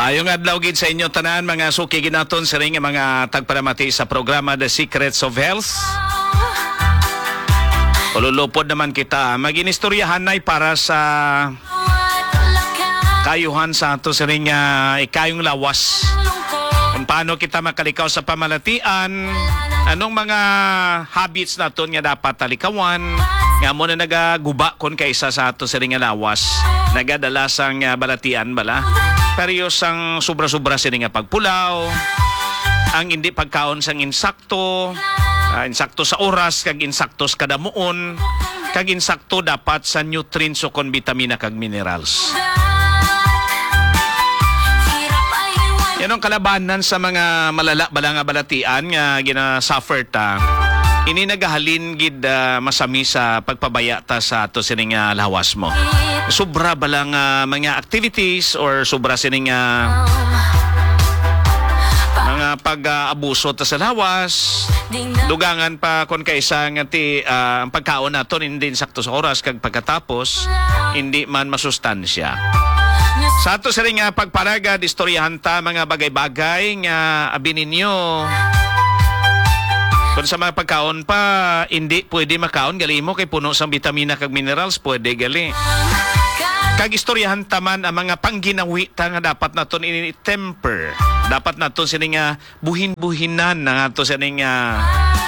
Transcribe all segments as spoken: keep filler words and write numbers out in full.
Maayong adlaw gid sa inyo tanan mga suki ginaton sa ring mga tagparamati sa programa The Secrets of Health. Ululupod naman kita maginistoryahan nay para sa kayuhan sa ato sa ring uh, ikayong lawas. Kung paano kita makalikaw sa pamalatian, anong mga habits naton nga dapat talikawan, nga mo na nagaguba kon kaysa sa ato sa ring lawas, nagadalasang uh, balatian bala. Pero sang sobra-sobra sila nga pagpulaw, ang hindi pagkaon sang insakto, uh, insakto sa oras, kag insakto sa kadamuon, kag insakto dapat sa nutrients o kon vitamina kag minerals. Yan ang kalabanan sa mga malala bala nga balatian nga ginasuffer ta. Ini nagahalin gid uh, masami sa pagpabaya ta sa ato sining uh, lawas mo. Sobra ba lang uh, mga activities or sobra sining uh, mga pag-aabuso ta sa lawas. Dugangan pa kon kaysa nga ti uh, ang pagkaon naton hindi sakto sa oras kag pagkatapos hindi man masustansya. Sa ato sining uh, pagparagad istoryahan ta mga bagay-bagay nga abi ninyo. Kung sa mga pagkaon pa, hindi pwede makaon, gali mo kay puno sa vitamina kag minerals, pwede gali. Kag istoryahan taman ang mga pangginawi ta nga dapat naton ini-temper. Dapat naton sining nga buhin-buhinan na nato sining nga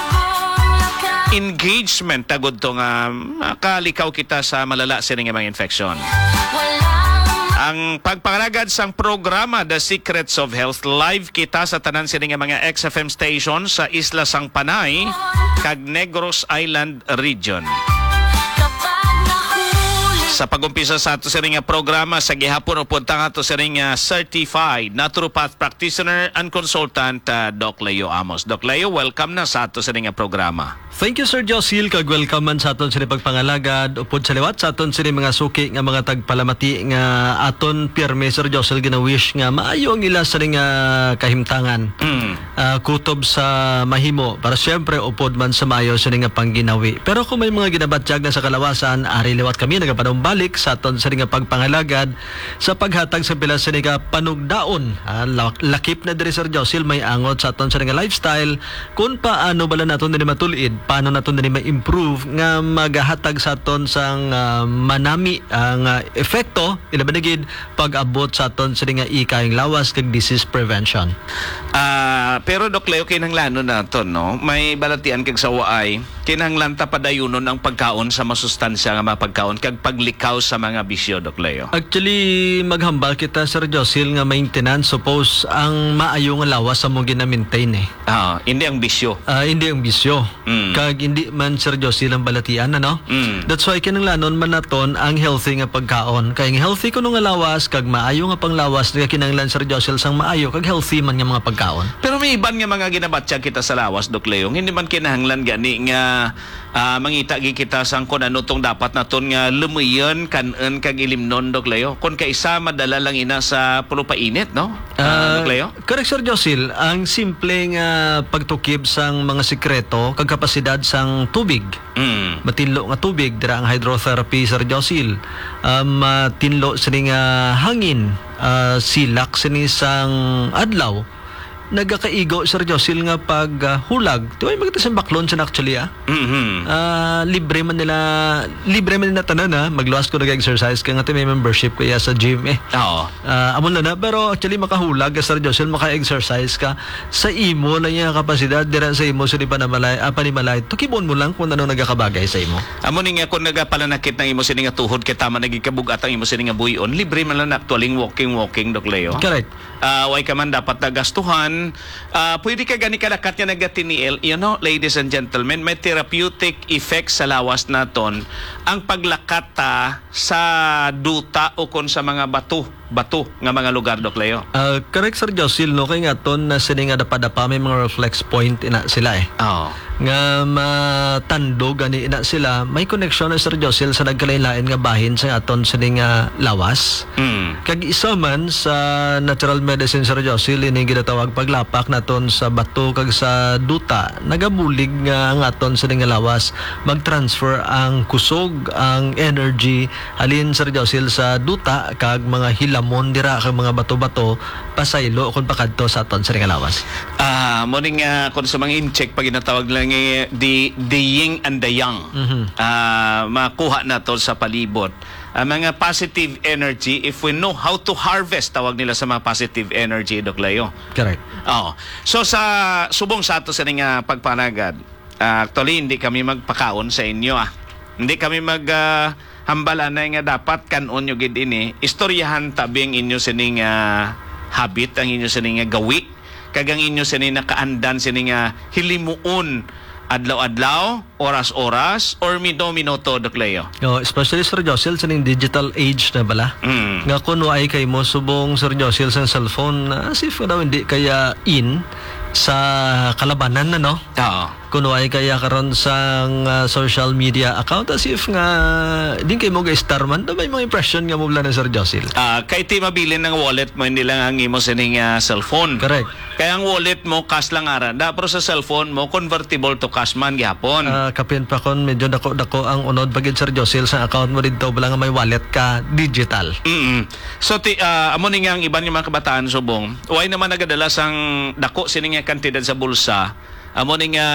engagement tagod to nga makalikaw kita sa malala sining nga mga infection. Ang pagpangalagad sang programa The Secrets of Health live kita sa tanan sini nga mga X F M station sa Isla Sang Panay kag Negros Island region. Sa pagumpisa sa ato sini nga programa sa gihapon upunta nga ato sini nga certified naturopath practitioner and consultant uh, Doc Leo Amos. Doc Leo, welcome na sa ato sini nga programa. Thank you Sir Josil, kag welcome man sa aton sini pagpangalagad upod sa liwat sa aton sini mga suki nga mga tagpalamati nga aton pirme Sir Josil gina-wish nga maayo ang ila sa nga kahimtangan. Mm. Uh, kutob sa mahimo para syempre upod man sa maayo sa nga pangginawi. Pero kung may mga ginabatyag na sa kalawasan, ari liwat kami nagapanumbalik sa aton sini nga pagpangalagad sa paghatag sa pila sini nga panugdaon. Uh, lakip na diri Sir Josil may angot sa aton sini nga lifestyle kung paano bala naton dili matulid, paano naton dili ma-improve nga magahatag sa aton sang uh, manami ang uh, epekto ilabanigid pag-abot sa aton sa nga ikayong lawas kag disease prevention. Uh, pero Doc Leo kinahanglan naton no, may balatian kag sa waay kinahanglan ta padayunon ang pagkaon sa masustansya nga mga pagkaon kag paglikaw sa mga bisyo Doc Leo. Actually maghambal kita Sir Josil nga maintenance suppose ang maayo nga lawas sa mo gina-maintain eh. Ah, hindi ang bisyo. Uh, hindi ang bisyo. Mm. Kag hindi man Sir Josil ang balatian ano. Mm. That's why kinahanglanon man naton ang healthy nga pagkaon. Kay ang healthy kuno nga lawas kag maayo nga panglawas nga kinahanglan Sir Josil sang maayo kag healthy man nga mga pagkaon. Pero may iban nga mga ginabatya kita sa lawas Doc Leo. Hindi man kinahanglan gani nga uh, mangita gi kita sang kun ano tong dapat naton nga lumuyon kanen kag ilimnon Doc Leo. Kun kaisa madala lang ina sa pulo pa init no. Uh, uh, Doc Leo. Correct Sir Josil, ang simple nga pagtukib sang mga sikreto kag kapasidad sang tubig. Mm. Matinlo nga tubig dira ang hydrotherapy Sir Josil. Um, matinlo sini nga hangin, uh, silak sini sang adlaw. Nagakaigo Sir Josil nga pag uh, hulag. Di ba yung magkita sa baklon siya actually ah? Mm-hmm. Uh, libre man nila, libre man nila tanan ah. Magluwas ko nag-exercise ka nga may membership kaya sa gym eh. Oo. Uh, amon na na, pero actually makahulag ka Sir Josil, maka-exercise ka sa imo na yung kapasidad, dira sa imo, suni pa na malay, ah, panimalay. Tukibon mo lang kung ano nagakabagay sa imo. Amo ni nga kung nagapalanakit ng imo sini nga tuhod kay tama nagikabugat ang imo sini nga buyon, libre man lang actually walking walking Doc Leo. Correct. Uh, way ka man dapat nagastuhan. Uh, pwede ka gani kalakat nga nagatiniil. You know, ladies and gentlemen, may therapeutic effect sa lawas naton ang paglakat ta sa duta o kon sa mga bato bato nga mga lugar Doc Leo. Uh, correct Sir Josil, no kay nga ton na sini nga dapat-dapa may mga reflex point ina sila eh. Oo. Nga matandog gani ina sila, may connection na Sir Josil sa nagkalain-lain nga bahin sa aton sini nga lawas. Mm. Kag isa man sa natural medicine Sir Josil ini ginatawag paglapak naton sa bato kag sa duta, nagabulig nga ang aton sini nga lawas mag-transfer ang kusog, ang energy halin Sir Josil sa duta kag mga hila lamon dira kag mga bato-bato pasaylo kun pakadto sa aton sa lawas. Ah, mo ning uh, kung sa mga in-check pag ginatawag lang eh, the the yin and the yang. Mhm. Ah, makuha na to sa palibot. Ang mga positive energy, if we know how to harvest, tawag nila sa mga positive energy, Doc Leo. Correct. Oo. So sa subong sa ato sa nga pagpanagad, ah, actually hindi kami magpakaon sa inyo ah. Hindi kami mag ah, hambalan na nga dapat kanon nyo gid ini. Istoryahan tabi ang inyo sining ah, habit, ang inyo sining nga gawi, kagang inyo sining nakaandan sining nga hilimuon adlaw-adlaw, oras-oras, or minuto-minuto, Doc Leo. Oh, especially Sir Josel sa ning digital age na bala. Mm. Nga kung ay kay mo subong Sir Josel sa cellphone, uh, as if daw hindi kaya in sa kalabanan na no. Oo. Kuno ay kaya karon sa uh, social media account as if nga din kay mo ga star man, may mga impression nga mo bala na Sir Josel. Ah, kay ti mabilin ng wallet mo, hindi lang ang imo sining ah, cellphone. Correct. Kaya ang wallet mo cash lang ara. Da pero sa cellphone mo convertible to cash man gyapon. Uh, kapin pa kon medyo dako-dako ang unod pagid Sir Josel sa account mo dito bala nga may wallet ka digital. Mm. So ti uh, amo ni nga ang iban yung mga kabataan subong. Way naman nagadala sang dako sining nga kantidad sa bulsa. Amo ni nga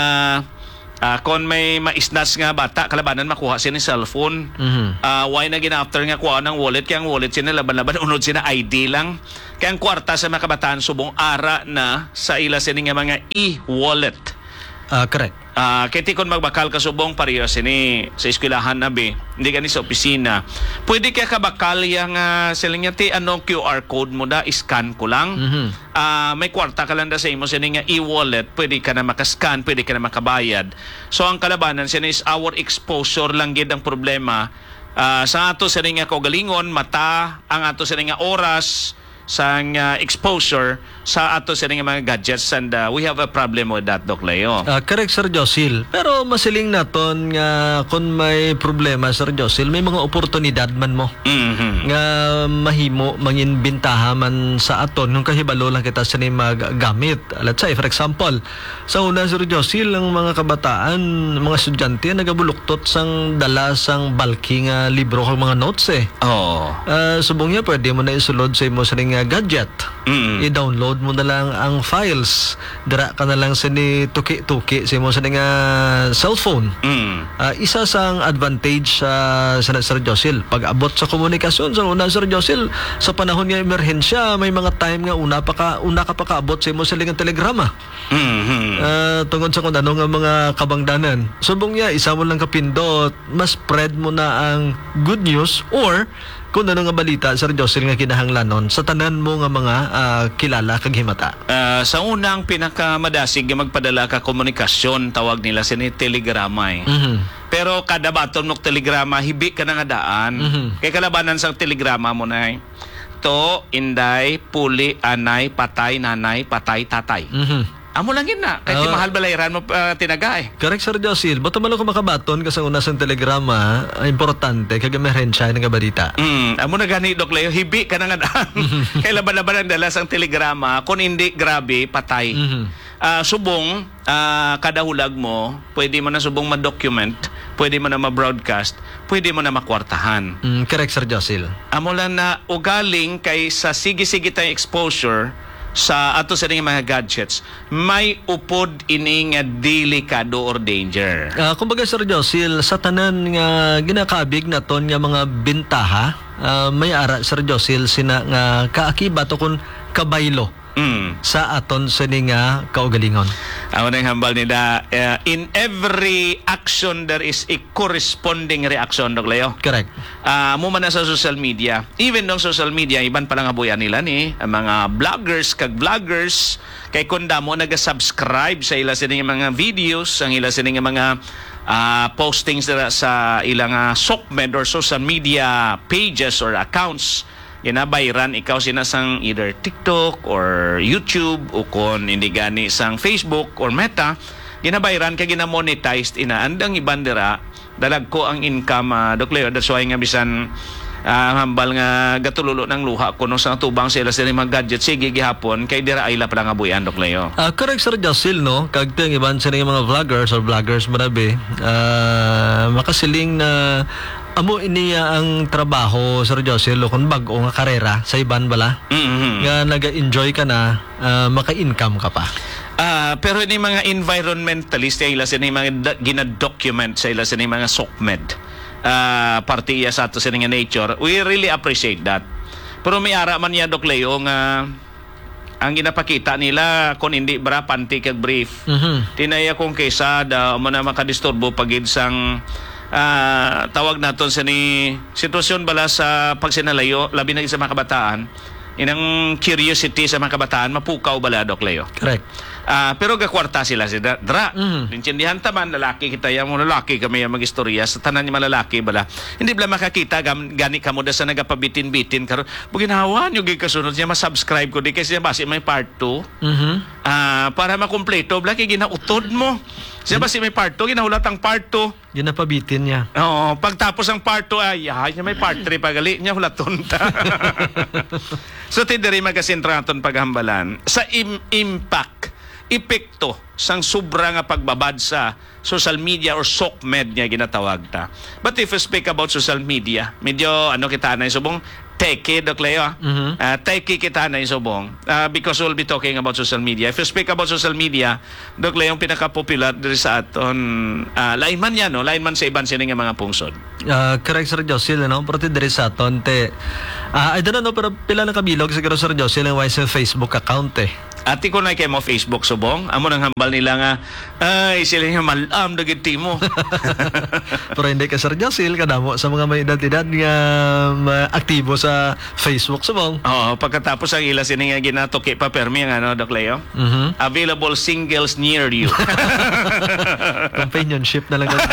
uh, kon may maisnas nga bata kalabanan makuha sini cellphone. Mhm. Uh, why na gina-after nga kuha ng wallet, kaya ang wallet sila laban-laban, unod sila I D lang. Kaya ang kwarta sa mga kabataan subong ara na sa ila sini nga mga e-wallet. Uh, correct. Ah, kaya ti kon magbakal ka subong pareho sini sa eskwelahan na be, hindi ka ni sa opisina. Pwede kaya kabakal yang uh, sila nga ti anong Q R code mo da, scan ko lang. Mhm. Ah, may kwarta ka lang da sa imo sini nga e-wallet, pwede ka na makascan, pwede ka na makabayad. So ang kalabanan sini is our exposure lang gid ang problema. Ah, sa ato sini nga kaugalingon, mata, ang ato sini nga oras, sa uh, exposure sa ato sa mga gadgets, and uh, we have a problem with that, Doc Leo. Uh, correct, Sir Josil. Pero masiling naton nga kung may problema, Sir Josil, may mga oportunidad man mo. Mhm. Nga mahimo mangin bintaha man sa aton nung kahibalo lang kita sa maggamit. Let's say, for example, sa una, Sir Josil, ang mga kabataan, mga estudyante, nagabuluktot sang dala sang bulky nga libro kag mga notes eh. Oh. Uh, subong niya, pwede mo na isulod sa imo sa nga gadget. Mm. I-download mo na lang ang files. Dira ka na lang sa ni tuki-tuki sa imo sa nga cellphone. Mm. Uh, isa sang advantage sa uh, Sir Josil, pag-abot sa komunikasyon sa una, Sir Josil, sa panahon nga emerhensya, may mga time nga una pa ka una ka pa kaabot sa imo sa lingang telegrama. Mhm. Uh, tungod sa kung ano nga mga kabangdanan. Subong niya, isa mo lang kapindot, mas spread mo na ang good news or kung ano nga balita, Sir Josil, nga kinahanglanon sa tanan mo nga mga uh, kilala kag himata. Uh, sa unang pinakamadasig nga magpadala ka komunikasyon, tawag nila sini telegrama eh. Mhm. Pero kada baton mo telegrama, hibi ka na nga daan. Mhm. Kay kalabanan sa telegrama mo na eh. To, inday, puli, anay, patay, nanay, patay, tatay. Mhm. Amo lang yun na. Kahit Ah. mahal balayran mo uh, tinaga eh. Correct, Sir Josil. Bato man ako makabaton kasi una sa telegrama, ah, importante kag emerhensya nga balita. Mm, amo na gani, Doc Leo, hibi ka na nga daan. Kaya laban-laban ang dala sang telegrama, kung hindi, grabe, patay. Mhm. Ah, subong, ah, kada hulag mo, pwede mo na subong ma-document, pwede mo na ma-broadcast, pwede mo na makwartahan. Mm, correct, Sir Josil. Amo lang na ugaling kay sa sige-sige tayong exposure sa ato sa mga gadgets, may upod ini nga delikado or danger. Uh, kumbaga, Sir Josil, sa tanan nga ginakabig naton nga mga bintaha, ah, may ara, Sir Josil, sina nga kaakiba to kun kabaylo Mm. sa aton sa nga kaugalingon. Ako nang hambal nila, uh, in every action there is a corresponding reaction, Doc Leo. Correct. Ah, mo man na sa social media, even nung social media, iban pa lang abuyan nila ni ang mga vloggers kag vloggers kay kunda mo naga-subscribe sa ila sining mga videos, ang ila sining mga ah, postings nila sa ilang uh, SOCMED or social media pages or accounts. Ginabayran ikaw sinasang either TikTok or YouTube o kung hindi gani sang Facebook or Meta, ginabayran ka ginamonetized ina andang ibandera dalag ko ang income, uh, Doc Leo. That's why nga bisan uh, hambal nga gatululo ng luha kuno sa tubang sila sa mga gadget sige gihapon kay dira ay la pala nga buyan, Doc Leo. Uh, correct, Sir Josil, no? Kag tayong iban sa mga vloggers or vloggers marabi, uh, makasiling na amo iniya ang trabaho, Sir Josel, kung bago nga karera sa iban bala. Mm-hmm. Nga naga-enjoy ka na, uh, maka-income ka pa. Ah, pero ini mga environmentalist ay ila sini mga da- gina-document sa ila sini mga SOCMED. Ah, partiya sa ato sini nga nature. We really appreciate that. Pero may ara man ya Doc Leo nga ang ginapakita nila kung hindi bra panty kag brief. Mhm. Tinaya kung kaysa da mo na makadisturbo pagid sang ah, tawag naton sa ni sitwasyon bala sa pagsinalayo labi na sa mga kabataan. Inang curiosity sa mga kabataan mapukaw bala Doc Leo. Correct. Ah, pero gakwarta sila si Dra. Dra. Mhm. Intindihan taman lalaki kita yang mo lalaki kami yang magistorya sa tanan ni malalaki bala. Hindi bala makakita gam, gani kamo da sa nagapabitin-bitin karon. Buginawan yung gikasunod niya ma-subscribe ko di kasi basi may part two. Mhm. Ah, para makumpleto bala kay ginautod mo. Siya basi may part two ginahulat ang part two. Yun na pabitin niya. Oo, pagtapos ang part two ay ay niya may part three pagali niya hulaton ta. So tidiri magasintraton paghambalan sa im- impact epekto sang sobra nga pagbabad sa social media or SOCMED niya ginatawag ta. But if we speak about social media, medyo ano kita na subong techy Doc Leo. Mhm. Uh, techy kita na subong uh, because we'll be talking about social media. If we speak about social media, Doc Leo, yung pinaka-popular diri sa aton uh, lain man yan, no? Lain man sa iban sini nga mga pungsod. Uh, correct, Sir Josil, no? Pero tidiri sa aton, te, uh, I don't know, pero pila na kabilog siguro, Sir Josil, ang wise Facebook account, eh. Ati ko na kay mo Facebook subong, amo nang hambal nila nga ay sila nga malam dagit timo. Pero hindi ka, Sir Josil, kadamo sa mga may edad-edad nga um, aktibo sa Facebook subong. Oo, pagkatapos ang ila sini nga ginatoki pa permi ang ano Doc Leo. Mhm. Available singles near you. Companionship na lang.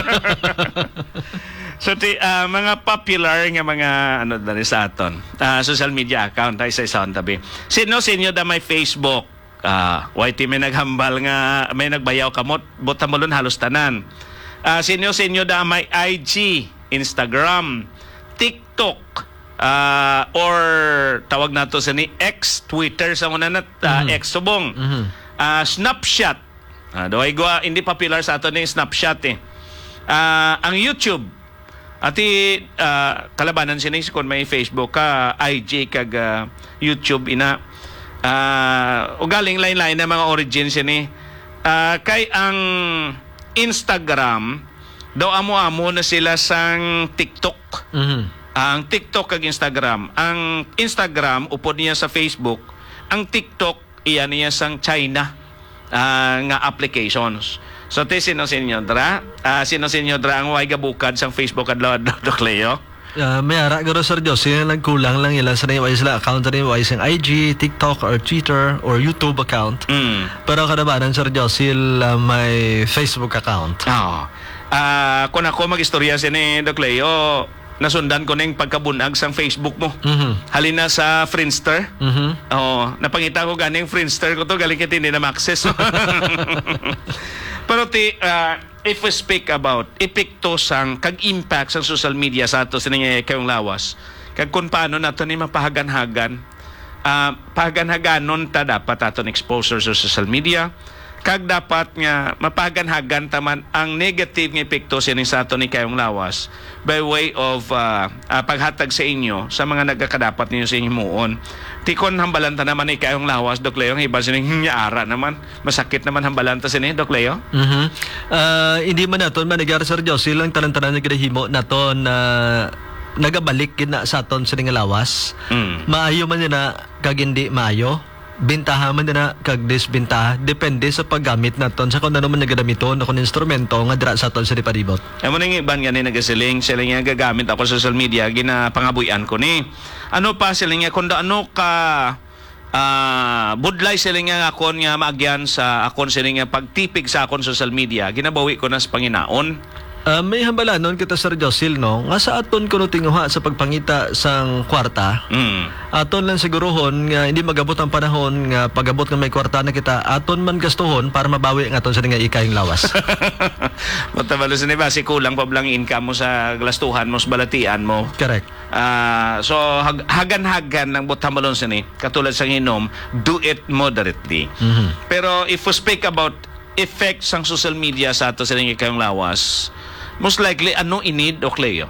So ti ah, mga popular nga mga ano dali sa aton. Ah, social media account ay sa isang tabi. Sino sinyo da may Facebook? Ah, why ti may naghambal nga may nagbayaw kamot botamolon halos tanan. Ah, sino sinyo da may I G, Instagram, TikTok, ah, or tawag nato sa ni X, Twitter sa una na ah, Mhm. X subong. Mhm. Ah, Snapchat. Ah, do ay gwa hindi popular sa aton ni Snapchat eh. Ah, ang YouTube ati uh, kalabanan sinis kon may Facebook ka, I G kag uh, YouTube ina uh, ugaling lain-lain na mga origins ni uh, kay ang Instagram daw amo-amo na sila sang TikTok. Mhm. Ang TikTok kag Instagram, ang Instagram upod niya sa Facebook, ang TikTok iya niya sang China uh, nga applications. So, te, sino sinyo, Dra? Uh, sino sinyo, Dra, ang way gabukad sa Facebook at Doc Leo? Uh, may ara, garo, Sir Josil, nagkulang lang ilan sa nang sila account na rin, wise ang I G, TikTok, or Twitter, or YouTube account. Mm. Pero kadabanan, Sir Josil, uh, may Facebook account. Oo. Uh, kung ako mag-istorya si ni Doc Leo, nasundan ko na yung pagkabunag sa Facebook mo. Mhm. Halina sa Friendster. Mhm. Oo. Napangita ko ganing Friendster ko to, galing kita hindi na ma-access. Pero ti, uh, if we speak about epekto sang kag-impact sa social media sa ato sa nangyayari kayong lawas, kag kung paano nato ni mapahagan-hagan, uh, pahagan-haganon ta dapat aton exposure sa social media, kag dapat nga mapahagan-hagan taman ang negative nga epekto sining sa ato ni kayong lawas by way of uh, uh, paghatag sa inyo sa mga nagkakadapat ninyo sa inyong muon. Tikon hambalanta naman ni kayong lawas, Doc Leo, ang iba sining hinyaara naman. Masakit naman hambalanta sini, Doc Leo. Mhm. Uh, hindi man naton manigar, Sir Josil, ang tanan-tanan nga gidahimo naton na nagabalik gid na sa aton sa nga lawas. Mm. Maayo man na kag hindi maayo. Bintaha man na kag disbintaha depende sa paggamit naton sa kung ano man nagadamiton na kung instrumento nga dira sa aton sa diparibot. Amo ning iban nga ni nagasiling sila nga gagamit ako sa social media ginapangabuyan ko ni. Ano pa sila nga kundo ano ka ah budlay sila nga akon nga maagyan sa akon sila nga pagtipig sa akon social media ginabawi ko na sa Panginaon. Uh, may hambalanon kita, Sir Josil, no? Nga sa aton kuno tinguha sa pagpangita sang kwarta. Mm. Aton lang sigurohon nga hindi magabot ang panahon nga pagabot nga may kwarta na kita aton man gastuhon para mabawi ang aton sa nga ikayong lawas. Matabalo sa ni basi kulang pa blang income mo sa glastuhan mo sa balatian mo. Correct. Ah, so hag- hagan-hagan ng botamalon sa ni katulad sa inom, do it moderately. Mhm. Pero if we speak about effects ng social media sa ato sa nga ikayong lawas, most likely ano inid o Cleo?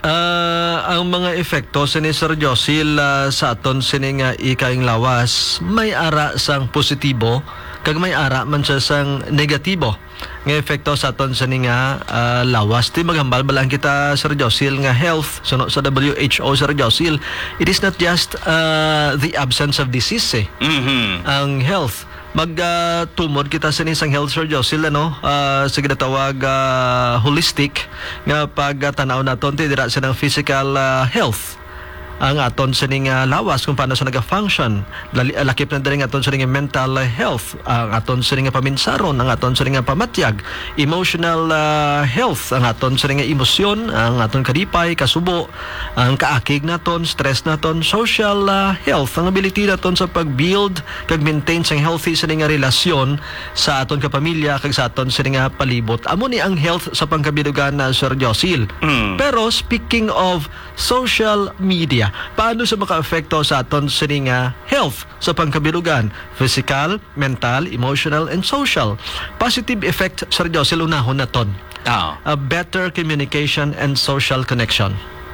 Ah, ang mga epekto sini Sir Josil ah, sa aton sini nga ikaing lawas may ara sang positibo kag may ara man siya sang negatibo nga epekto sa aton sini nga ah, lawas. Ti maghambal balang kita Sir Josil nga health suno sa W H O Sir Josil, it is not just ah, the absence of disease eh. Mhm. Ang health magtumod kita sa isang health Sir Josil ano uh, sa ginatawag ah, holistic nga pagtanaw naton ti dira sa ng physical ah, health ang aton sa ning ah, lawas kung paano sa naga-function. Lali- lakip na diri nga aton sa ning mental health, ang aton sa ning paminsaron, ang aton sa ning pamatyag, emotional ah, health, ang aton sa ning emosyon, ang aton kadipay, kasubo, ang kaakig naton, stress naton, social ah, health, ang ability naton sa pag-build kag maintain sang healthy sa ning relasyon sa aton kapamilya kag sa aton sa ning ah, palibot. Amo ni ang health sa pangkabilugan na Sir Josil. Mm. Pero speaking of social media, paano sa maka-apekto sa aton sa ning ah, health sa pangkabilugan? Physical, mental, emotional, and social. Positive effect, Sir Josil, unahon naton. Ah. A better communication and social connection.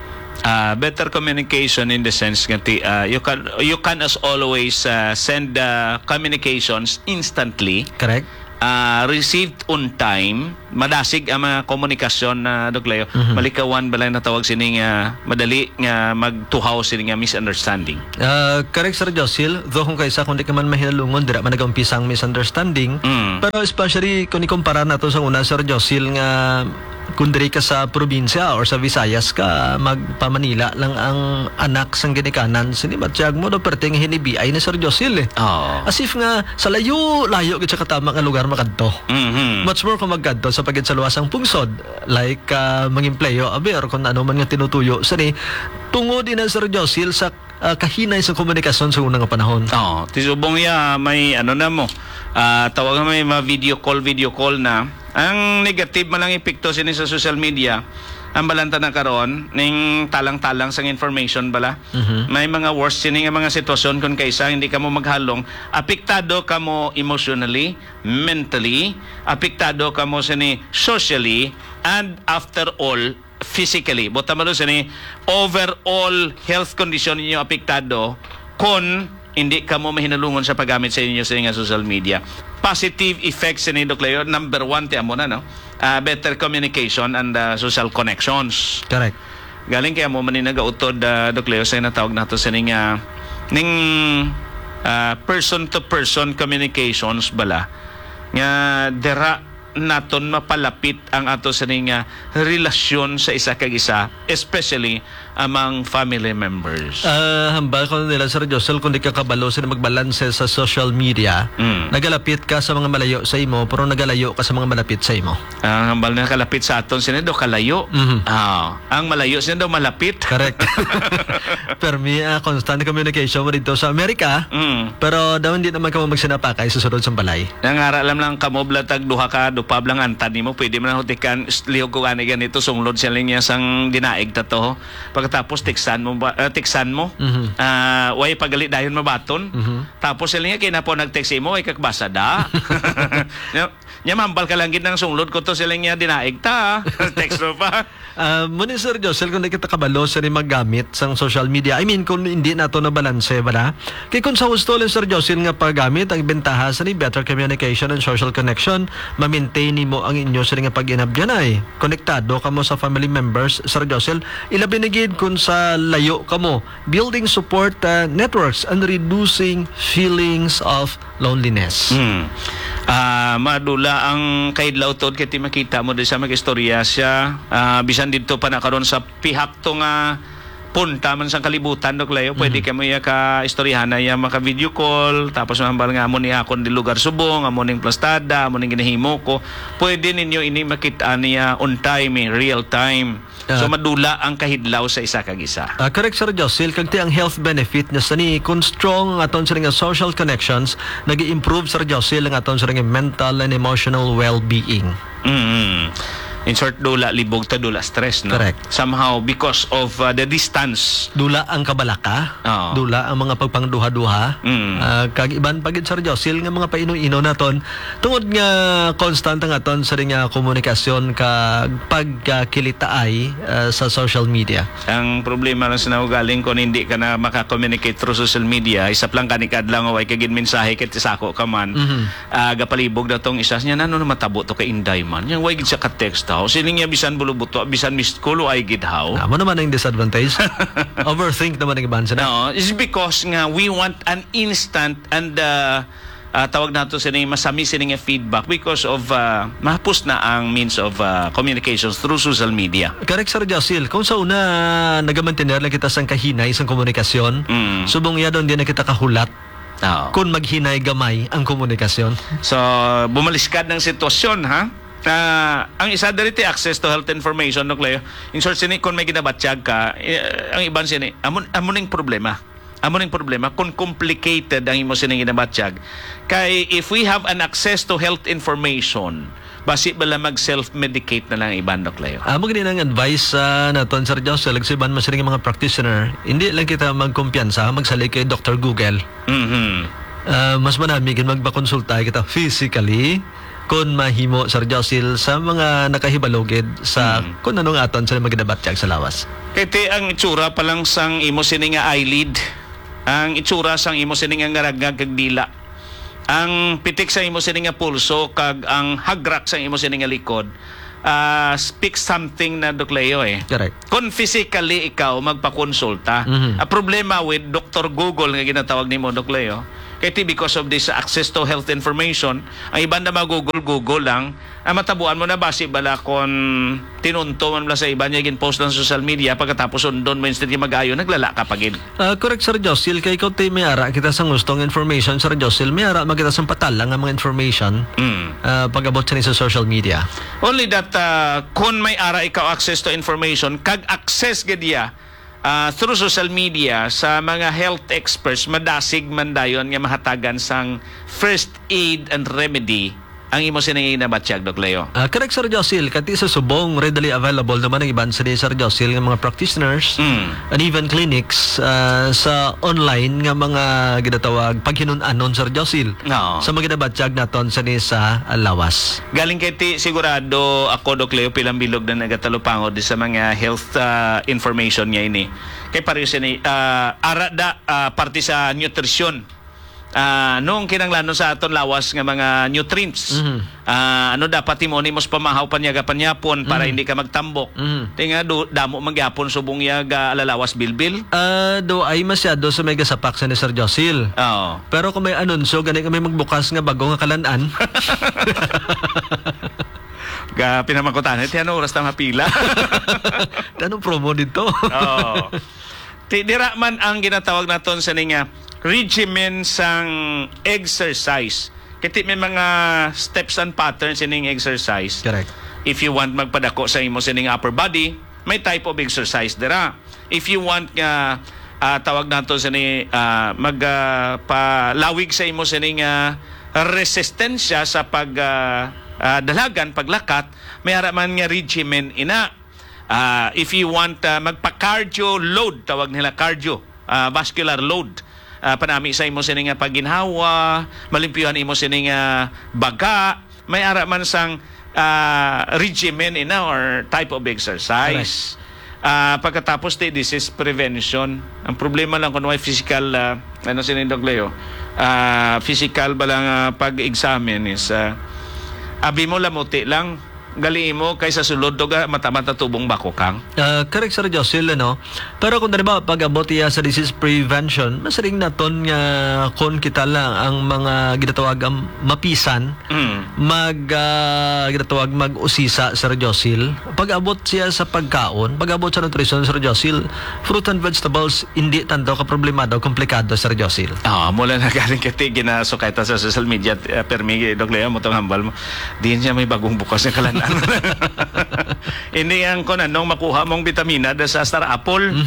Uh, better communication in the sense nga ti, uh, you can you can as always uh, send uh, communications instantly, Correct? uh, received on time, madasig ang mga komunikasyon na Dogleo. Malikawan balay na tawag sining uh, madali nga magtuhaw sining nga misunderstanding. Uh, correct, Sir Josil. Though kung kaysa kung di ka man mahinalungon, dira man nag-umpisa ang misunderstanding. Mm. Pero especially kung ikumpara nato sa una, Sir Josil, nga kung diri ka sa probinsya or sa Visayas ka, magpa-Manila lang ang anak sang ginikanan, sinimatsyag mo, do perting hinibiyay ni Sir Josil eh. Oh. As if nga, sa layo, layo gid sa katama nga lugar makadto. Mhm. Much more kung magkadto sa pagid sa luwasang pungsod, like uh, mangempleyo, abi, or kung ano man nga tinutuyo. Sani, tungod din na Sir Josil sa uh, kahinay sa komunikasyon sa unang panahon. Oh, tisubong ya may ano na mo. Ah, tawag may mga video call, video call na. Ang negative man lang epekto sini sa social media. Ang balanta na karon ning talang-talang sang information bala. Mhm. May mga worst sini nga mga sitwasyon kung kaysa hindi ka mo maghalong, apektado ka mo emotionally, mentally, apektado ka mo sini socially, and after all physically. Bota mo sini overall health condition ninyo apektado kung hindi ka mo mahinalungon sa paggamit sa inyo sa nga social media. Positive effects ni Doc Leo, number one ti amo na no, uh, better communication and uh, social connections. Correct. Galing kaya mo maninagautod uh, Doc Leo sa natawag nato sa ning uh, ning uh, person to person communications bala nga dera naton mapalapit ang ato sa ning uh, relasyon sa isa kag isa, especially among family members. Ah, hambal ko nila Sir Josel, kung di ka kabalo sila magbalanse sa social media, Mm. nagalapit ka sa mga malayo sa imo, pero nagalayo ka sa mga malapit sa imo. Ang hambal na kalapit sa aton sila daw kalayo. Mhm. Ah, ang malayo sila daw malapit. Correct. Pero may ah, constant communication mo dito sa Amerika, Mm. pero daw hindi naman ka mo magsinapakay sa sunod sa balay. Nangara alam lang kamo blatag duha ka dupab lang antan nimo, pwede man hutikan lihog ko ani ganito sunglod siya lang niya sang dinaig ta to. Pagkatapos tiksan mo ba, uh, tiksan mo. Mhm. Ah, way pagalit dayon mabaton. Mhm. Tapos sila niya kina po nag-text mo ay kakbasa da. Nya nya mambal ka lang gid nang sunglod ko to sila niya dinaig ta. Text mo pa. Uh, muna Sir Josel, kung di kita kabalo sa rin maggamit sang social media, I mean, kung hindi na ito na balanse, ba? Kaya kung sa gusto lang Sir Josel nga paggamit, ang bentaha sa ni better communication and social connection, ma-maintain mo ang inyo sa rin nga pag-inabyan ay. Konektado ka mo sa family members, Sir Josel, ilabinigid kung sa layo ka mo, building support uh, networks and reducing feelings of loneliness. Hmm. Ah, madula ang kaidlaw tod kay ti makita mo di sa mag-istorya siya. Ah, bisan didto pa na karon sa pihak to nga punta man sa kalibutan Dok Leo, pwede ka mo ya ka istoryahan na ya maka video call, tapos mambal nga mo ni akon di lugar subong, amo ning plastada, amo ning ginahimo ko. Pwede ninyo ini makita niya on time, eh, real time. So Uh, madula ang kahidlaw sa isa kag isa. Uh, correct Sir Josil, kag ti ang health benefit niya sa ni kung strong ang aton sa nga social connections, nag-improve Sir Josil ang aton sa nga mental and emotional well-being. Mm. In short, dula libog ta dula stress, no? Correct. Somehow, because of uh, the distance. Dula ang kabalaka, Oo. dula ang mga pagpangduha-duha, Mm. ah, kag iban pagid Sir Josil nga mga paino-ino naton tungod nga constant ang aton sa ring nga komunikasyon kag pagkakilitaay ah, sa social media. Ang problema lang sa naugaling kung hindi ka na makakommunicate through social media, isap lang kanikad lang away kagin mensahe kit sako ka man. Mhm. Ah, gapalibog na tong isas niya nano na matabo to kay Inday man. Yang way gid sa ka-text how. Sining niya bisan bulubuto, bisan missed call ay gid how. Amo naman ang disadvantage. Overthink naman ang iban sila. No, it's because nga we want an instant and uh, uh, tawag nato sa ni masami sining feedback because of uh, mahapos na ang means of uh, communications through social media. Correct, Sir Josil. Kung sa una nagamantener lang kita sang kahinay sang komunikasyon, Mm. subong ya doon din na kita kahulat Oo. kung maghinay gamay ang komunikasyon. So, bumaliskad ng sitwasyon, ha? Ah, ang isa dito access to health information, no, Cleo? In short, sini, kung may ginabatsyag ka, eh, ang iban sini, amon, amoning problema. Amoning problema, kung complicated ang imo sining ginabatsyag. Kay, if we have an access to health information, basi bala mag-self-medicate na lang iban, no, Cleo? Amo gani ang advice sa naton Sir Josil, lagsiban man sining mga practitioner, hindi lang kita magkumpiyansa, magsali kay Doctor Google. Mhm. Ah, mas manami gid magbakonsulta kita physically kung mahimo Sir Josil sa mga nakahibalogid sa Mm. kung anong aton sa magdabatyag sa lawas. Kaya ti, ang itsura pa lang sang imo sining nga eyelid, ang itsura sang imo sining nga ngaragag kag dila, ang pitik sa imo sining nga pulso kag ang hagrak sa imo sining nga likod, uh, speak something na Dokleo eh. Correct. Kung physically ikaw magpakonsulta, Mhm. ang problema with Doctor Google nga ginatawag nimo Dokleo, kaya ti because of this access to health information, ang iban na mag-google-google lang, ang matabuan mo na basi bala kung tinunto man bala sa iba niya gin-post ng social media, pagkatapos undon mo instead yung mag-ayo, naglala ka pagin. Ah, correct Sir Josil, kay ikaw tay may ara kita sa gustong information Sir Josil, may ara magkita sa patalang nga mga information Mm. ah, pag-abot sa ni sa social media. Only that uh, kung may ara ikaw access to information, kag access gadiya uh, through social media sa mga health experts, madasig man dayon nga mahatagan sang first aid and remedy ang imo sinangin na batsyag, Doc Leo. Ah, correct Sir Josil, kati sa subong readily available naman ang iban sa ni Sir Josil nga mga practitioners Mm. and even clinics ah, sa online nga mga ginatawag paghinunanon Sir Josil. No. Sa mga ginabatyag naton sa ni sa ah, lawas. Galing kay ti sigurado ako, Doc Leo, pilang bilog na nagatalupangod sa mga health uh, information niya ini. Kay pareho siya ni uh, ara da uh, parte sa nutrition. Ah, nung kinanglanon sa aton lawas nga mga nutrients. Mhm. Ah, ano dapat timo nimos pamahaw panyaga panyapon para hindi ka magtambok. Mhm. Tinga do damo magyapon subong yaga alalawas bilbil. Ah, do ay masyado sa mega sapak sa ni Sir Josil. Oo. Pero kung may anunsyo, gani kami magbukas nga bago nga kalan-an. Ga pinamakutan ti ano oras ta mapila. Anong promo dito? Oo. Ti dira man ang ginatawag naton sa ninga regimen sang exercise. Kiti may mga steps and patterns ining exercise. Correct. If you want magpadako sa imo sining upper body, may type of exercise dira. If you want nga uh, tawag nato sa ni uh, mag uh, palawig sa imo sining uh, resistensya sa pag uh, uh, dalagan paglakat, may haraman nga regimen ina. Uh, if you want uh, magpa-cardio load, tawag nila cardio, uh, vascular load. Uh, panami sa imo sining nga paginhawa, malimpyuhan imo sining nga baga, may ara man sang uh, regimen ina or type of exercise. Uh, pagkatapos di, this is prevention. Ang problema lang kung may physical, uh, ano sinindog Leo, uh, physical ba lang uh, pag-examine is, uh, abi mo lamuti lang, gali mo kaysa sulod do ga mata-mata tubong bako kang. Uh, correct Sir Josil, ano? Pero kung ba pag-abot iya sa disease prevention, masaring naton nga kung kita lang ang mga ginatawag ang mapisan, Mm. mag uh, ginatawag mag-usisa Sir Josil. Pag-abot siya sa pagkaon, pag-abot sa nutrition Sir Josil, fruit and vegetables hindi tanto ka problemado, komplikado Sir Josil. Ah, mula na galing kiti ginasukay ta sa social media, uh, permi Doc Leo mo tong hambal mo. Diyan siya may bagong bukas na kalan. Hindi ang kung anong makuha mong vitamina da sa Star Apple. Mhm.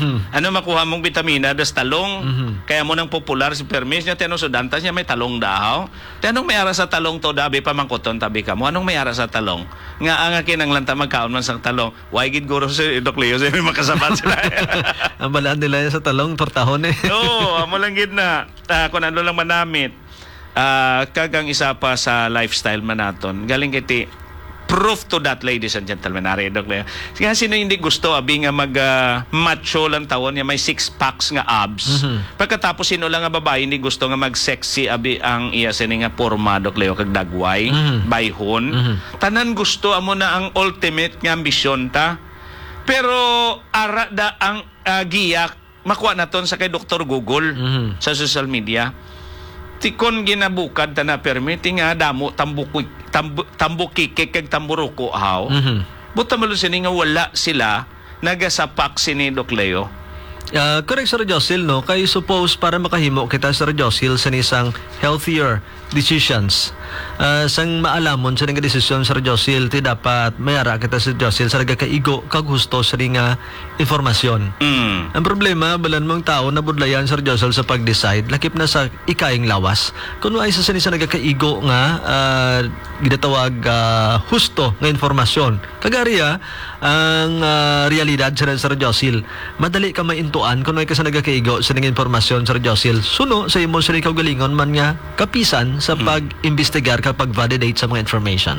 Mhm. Ano makuha mong vitamina das talong. Mhm. Kaya mo nang popular si Permis niya tinong sudantas niya may talong dahaw. Tanong may ara sa talong to dabi pamangkuton tabi ka mo. Anong may ara sa talong? Nga ang kinang lanta magkaon man sang talong. Why gid guro si Doc Leo sa may makasabat sila. Ang balaan nila sa talong, tortahon eh. Oo, amo lang gid na. Uh, kung ano lang manamit. Uh, kagang isa pa sa lifestyle man naton. Galing kiti proof to that, ladies and gentlemen. Ari, Doc Leo. Kaya sino hindi gusto abi nga mag uh, macho lang tawon niya may six packs nga abs. Mhm. Pagkatapos sino lang nga babae hindi gusto nga mag sexy abi ang iya sini nga porma, Doc Leo, kag dagway, Mhm. bayhon. Mhm. Tanan gusto amo na ang ultimate nga ambisyon ta. Pero ara da ang uh, giyak makuha naton sa kay Doktor Google Mhm. sa social media. Tikon ginabukad ta na permitting nga damo tambuki tambu, tambukikik kag tamburuko haw. Mhm. Buta mo sini nga wala sila nagasapak sini Doc Leo. Uh, correct, Sir Josil, no? Kaya suppose para makahimo kita, Sir Josil, sa isang healthier decisions. Uh, sang maalamon sa nga desisyon, Sir Josil, ti dapat mayara kita, Sir Josil, sa nagakaigo, kagusto sa nga informasyon. Mm. Ang problema, balan mong tao na budlayan, Sir Josil, sa pag-decide, lakip na sa ikaing lawas. Kung ay sa sanisa nagakaigo nga, uh, ginatawag uh, husto nga informasyon. Kagariya, ang uh, realidad sa Sir Josil, madali ka maintuan kung ay ka sa nagakaigo sa nga informasyon, Sir Josil. Suno sa imo sa ikaw galingon man nga kapisan sa pag-imbestigar kapag validate sa mga information.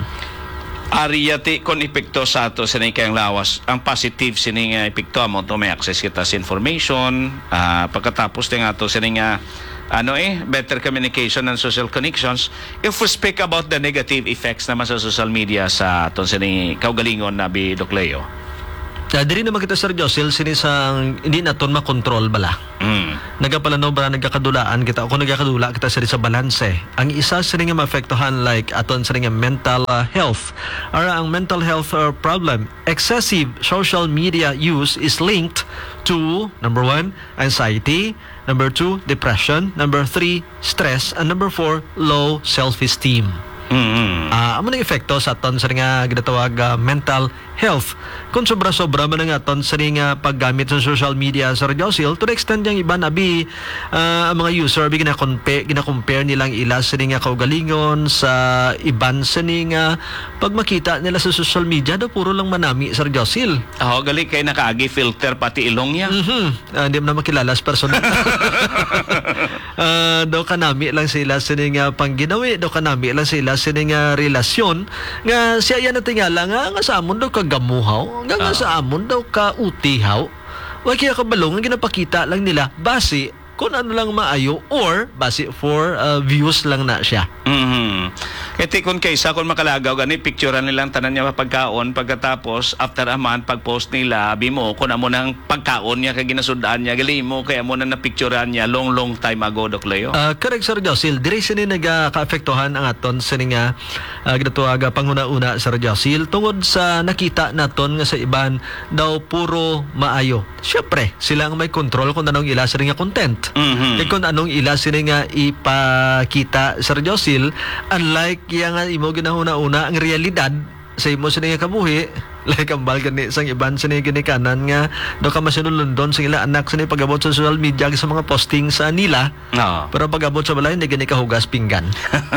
Ariyati kon epekto sa ato sa kayang lawas. Ang positive sini nga epekto mo to may access kita sa information. Uh, pagkatapos ting ato sini nga ano eh better communication and social connections. If we speak about the negative effects naman sa social media sa ato sini kaugalingon na bi Doc Leo. Uh, diri naman kita, Sir Josil, sinisang hindi naton makontrol bala. Mm. Nagapalano ba nagkakadulaan kita o kung nagkakadula kita sa sa balanse. Ang isa sa nga maapektuhan like aton sa nga mental uh, health or ang mental health uh, problem. Excessive social media use is linked to number one, anxiety, number two, depression, number three, stress, and number four, low self-esteem. Mm-hmm. Ah, amo na epekto sa aton sa nga ginatawag uh, mental health. Kung sobra-sobra man nga aton sa nga paggamit sa social media, Sir Josil, to the extent yang iban abi uh, ang mga user abi gina-compare gina-compare nilang ila sa nga kaugalingon sa iban sa nga pag makita nila sa social media do puro lang manami, Sir Josil. Oh, gali kay nakaagi filter pati ilong niya. Mhm. Uh, hindi mo na makilala sa personal. uh, daw kanami lang sila sa nga pangginawi, daw kanami lang sila sa nga relasyon nga siya yan natingala nga nga sa amon daw kagamuhaw nga nga Ah. sa amon daw ka utihaw wa kaya kabalong nga ginapakita lang nila base kung ano lang maayo or base for uh, views lang na siya. Mhm. Kaya kung kaysa kung makalagaw gani picturean nilang tanan niya pagkaon pagkatapos after a month pag-post nila abi mo kun amo nang pagkaon niya kay ginasudaan niya gali mo kaya mo na napicturean niya long long time ago, Doc Leo. Uh, correct, Sir Josil. Diri sini nagka-afektuhan ang aton sa nga uh, ginatuwaga panguna-una, Sir Josil, tungod sa nakita naton nga sa iban daw puro maayo. Syempre, sila ang may control kung anong ila sa nga content. Mhm. Eh kung anong ila sila nga ipakita, Sir Josil, unlike yang nga imo ginahuna-una ang realidad sa imo sa nga kabuhi, like ang balgan ni sang iban sa nga ginikanan nga do ka masinulundon sa ila anak sa pag-abot sa social media sa mga posting sa nila. No. Pero pag-abot sa balay hindi gani kahugas pinggan.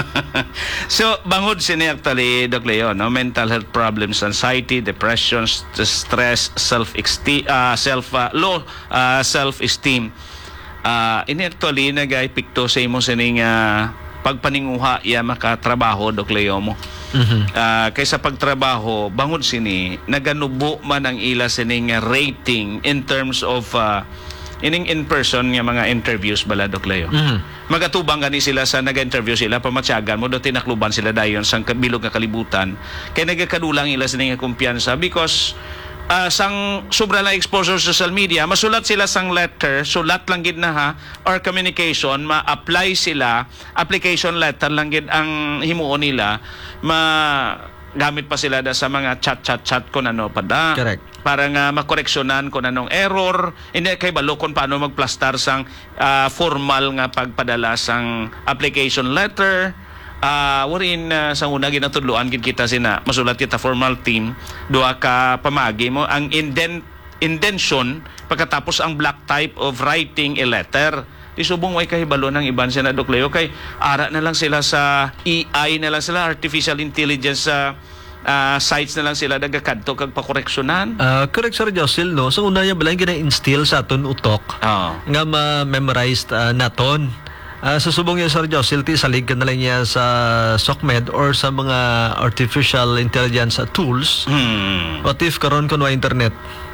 So, bangod sini actually, Doc Leo, no? Mental health problems, anxiety, depression, st- stress, self-esteem, uh, self, uh, low uh, self-esteem. Uh, ini actually nag-epekto sa imo sining uh, pagpaninguha iya makatrabaho, Doc Leo mo. Mhm. Uh, kaysa pagtrabaho, bangod sini, naganubo man ang ila sining uh, rating in terms of uh, ining in-person nga mga interviews bala, Doc Leo. Mhm. Magatubang gani sila sa naga-interview sila pamatyagan mo do tinakluban sila dayon sang bilog nga kalibutan kay nagakadulang ila sa nga kumpiyansa because uh, sang sobra lang exposure sa social media masulat sila sang letter sulat lang gid na ha or communication ma-apply sila application letter lang gid ang himuon nila ma gamit pa sila da sa mga chat chat chat kun ano pada Correct. para nga makoreksyonan kung anong error hindi kay balo kung paano magplastar sang uh, formal nga pagpadala sang application letter uh, wherein uh, sa una ginatudloan gid kita sina masulat kita formal team duha ka pamagi mo ang indent indention pagkatapos ang black type of writing a letter. Isubong way kahibalo ng iban siya na Doc Leo kay ara na lang sila sa A I na lang sila, artificial intelligence sa uh, sites na lang sila nagakadto kag pakoreksyonan. Uh, correct, Sir Josil, no? So, una niya balay gina-instill sa aton utok Oh. nga ma-memorized uh, naton. Uh, susubong niya, Sir Josil, ti salig ka na lang niya sa SOCMED or sa mga artificial intelligence uh, tools. Hmm. What if karon kun wa internet?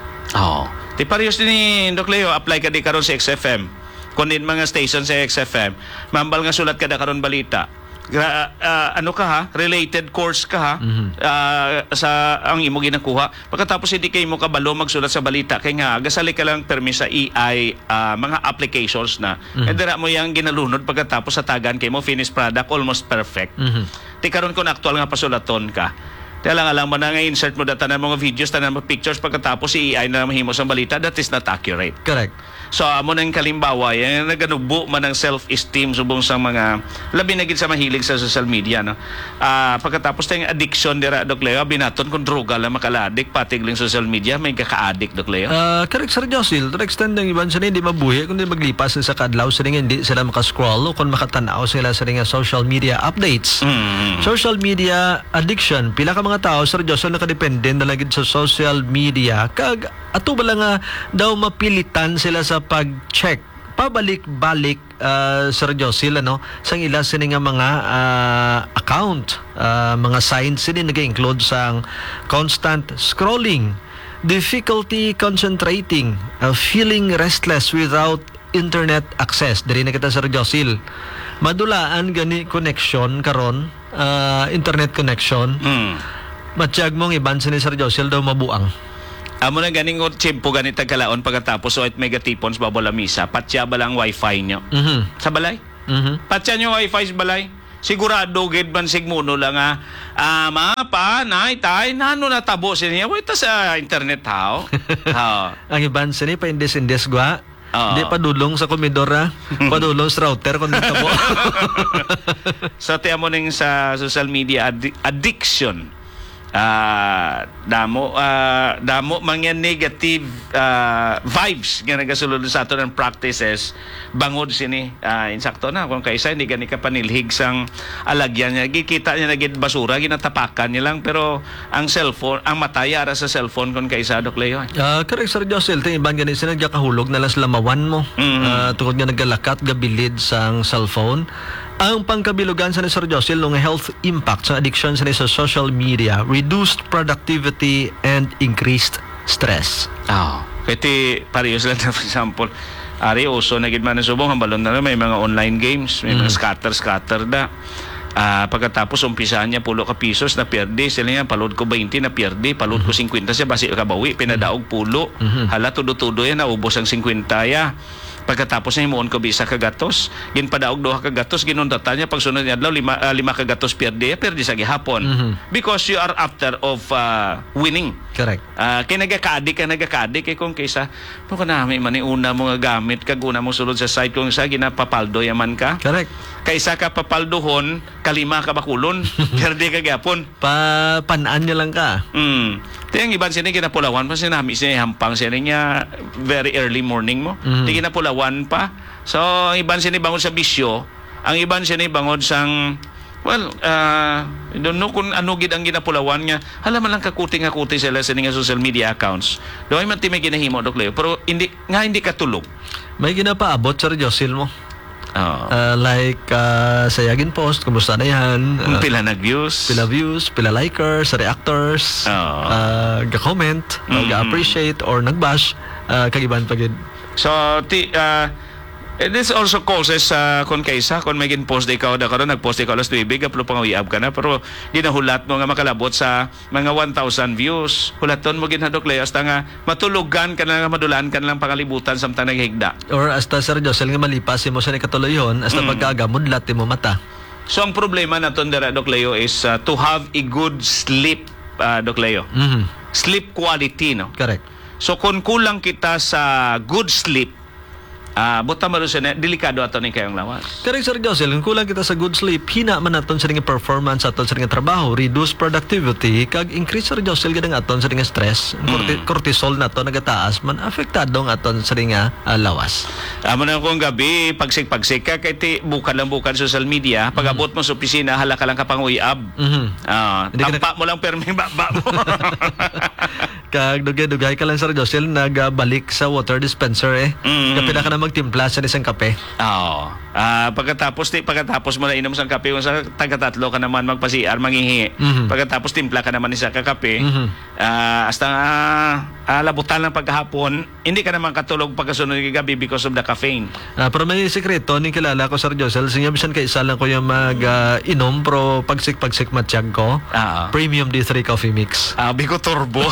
Oh. Ti parehas din ni Doc Leo, apply ka di karon sa X F M. Kunin mga station sa X F M. Mambal nga sulat ka da karon balita. Gra- uh, ano ka ha? Related course ka ha? Mhm. Uh, sa ang imo ginakuha. Pagkatapos hindi kay mo kabalo magsulat sa balita kay nga gasali ka lang permi sa A I uh, mga applications na. Mhm. E dira mo yang ginalunod pagkatapos sa tagan kay mo finished product almost perfect. Mhm. Ti karon kun aktual nga pasulaton ka. Kaya lang alam mo na nga insert mo data ng mga videos, tanan mo pictures pagkatapos si A I na mahimo sa balita, that is not accurate. Correct. So amo nang kalimbawa, yung naganubo man ng self-esteem subong sa mga labi na gid sa mahilig sa social media, no. Ah, pagkatapos tayong addiction dira Doc Leo, binaton kun droga lang makala-addict pati lang social media may kaka-addict Doc Leo. Uh, correct, Sir Josil. To the extent ng iban sila hindi mabuhi kundi maglipas sa kadlaw sila nga hindi sila makascroll o kung makatanaw sila sa nga social media updates. Mm. Social media addiction. Pila ka mga tao, Sir Josil, nakadepende na lang gid sa social media. Kag ato ba lang nga daw mapilitan sila sa pag-check pabalik-balik, uh, Sir Josil, ano, sang ila sini nga mga uh, account, uh, mga signs sini nag-include sang constant scrolling, difficulty concentrating, uh, feeling restless without internet access. Diri na kita, Sir Josil. Madulaan gani connection karon, uh, internet connection. Mm. Matiyag mong iban sini, Sir Josil, daw mabuang. Amo na ganing ko chimpo ganit kalaon pagkatapos so at megatipons babola misa. Patya ba lang wifi nyo? Mhm. Sa balay? Mhm. Patya nyo wifi sa balay? Sigurado gid man sigmuno lang nga ah mapa nay tay nano natabo siya wait sa internet how how Ang iban sini pa indes-indes gwa. Oo. Di pa dulong sa komedor ha. Padulong sa router kung dito mo. So tiyan mo ning sa social media addi- addiction. Ah, damo ah, damo mga negative ah, vibes nga nagasulod sa ato ng practices bangod sini ah, insakto na kung kaisa hindi gani ka panilhig sang alagyan niya gikita niya nagid basura ginatapakan niya lang pero ang cellphone ang mataya ara sa cellphone kung kaisa Doc Leo. Ah, correct, Sir Josel. Ting iban gani sila nagkakahulog na las lamawan mo. Mhm. Ah, tungod nga nagalakat gabilid sang cellphone. Ang pangkabilugan sa ni Sir Josil ng health impact sa addiction sa ni sa social media, reduced productivity and increased stress. Oh. Kaya parehas lang na for example, ari uso na gid man na subong ang balon na may mga online games, may mga scatter-scatter da. Ah, pagkatapos umpisahan niya pulo ka pisos na pierde, sila niya palod ko twenty na pierde, palod ko fifty siya basi ka bawi, pinadaog pulo. Hala tudo-tudo yan naubos ang fifty ya. Pagkatapos niya himuon ko bisa ka gatos, ginpadaog duha ka gatos, ginuntata niya pagsunod niya adlaw lima, uh, lima ka gatos pierde, pierde sa gihapon. Mhm. Because you are after of uh, winning. Correct. Ah, kay nagakaadik ka nagakaadik kay kung kaysa mo kanami man una mo nga gamit kag una mo sulod sa site kung sa ginapapaldo yaman ka. Correct. Kaysa ka papaldohon, kalima ka bakulon, pierde ka gyapon. Pa panaan niya lang ka. Mm. Tiyang iban sini kinapulawan pa sinami siya hampang siya niya very early morning mo. Mhm. Di kinapulawan pa. So ang iban sini bangon sa bisyo, ang iban sini bangon sang well, uh, I don't know kung ano gid ang ginapulawan niya. Hala man lang kakuti nga kuti sila sa nga social media accounts. Do ay man ti may ginahimo Doc Leo, pero hindi nga hindi katulog. May ginapaabot, Sir Josil mo. Oh. Ah, like uh, sa Yagin Post, kumusta na yan? Ah, Pila nag-views. pila views, pila likers, reactors, Oo. ah, ga-comment, or Mhm. ga-appreciate, or nag-bash, uh, kagiban pagid. So, ti, uh, this also causes uh, kung kaysa, kung may gin-post di ka o da karon nag-post di ka alas nuwebe, kaplo pangawiyab ka na, pero ginahulat mo nga makalabot sa mga one thousand views. Hulaton mo ginhadok Leo, hasta nga matulugan ka na nga madulaan ka na lang pangalibutan samtang naghigda. Or hasta, Sir Josel, nga malipas mo sa nikatuloyon, hasta Mm. pagkagamudlat mo mata. So, ang problema na ton dira, Doc Leo, is uh, to have a good sleep, uh, Doc Leo. Mhm. Sleep quality, no? Correct. So, kung kulang kita sa good sleep, Ah, buta mo sa delikado ato ni kayong lawas. Correct, Sir Josel. Kung kulang kita sa good sleep, hina man aton sa ring performance aton sa ring trabaho, reduce productivity, kag increase, Sir Josel, gadang aton sa ring stress, mm. cortisol na aton nagataas, man apektado ang aton sa ring uh, lawas. Amo na kung gabi, pagsik-pagsik ka, kay ti, bukan lang bukan social media, pag-abot mo sa opisina, hala ka lang kapang uyab. Mm-hmm. Ah, tampa mo lang perming baba mo. Kag dugay-dugay ka lang, Sir Josel, nagbalik sa water dispenser eh. Mm-hmm. Kapila ka na magtimpla sa isang kape. Oo. Ah, pagkatapos ti pagkatapos mo na inom sang kape, kung sa taga-tatlo ka naman magpa-C R mangihi. Mm-hmm. Pagkatapos timpla ka naman isa ka kape. Mm-hmm. Ah, hasta ah, ah, labutan lang pagkahapon, hindi ka naman katulog pagkasunod ng gabi because of the caffeine. Ah, pero may sekreto ni kilala ko, Sir Josel, sinya bisan kay isa lang ko yung mag-inom uh, pro pagsik-pagsik matiyag ko. Ah. Premium D three coffee mix. Ah, biko turbo.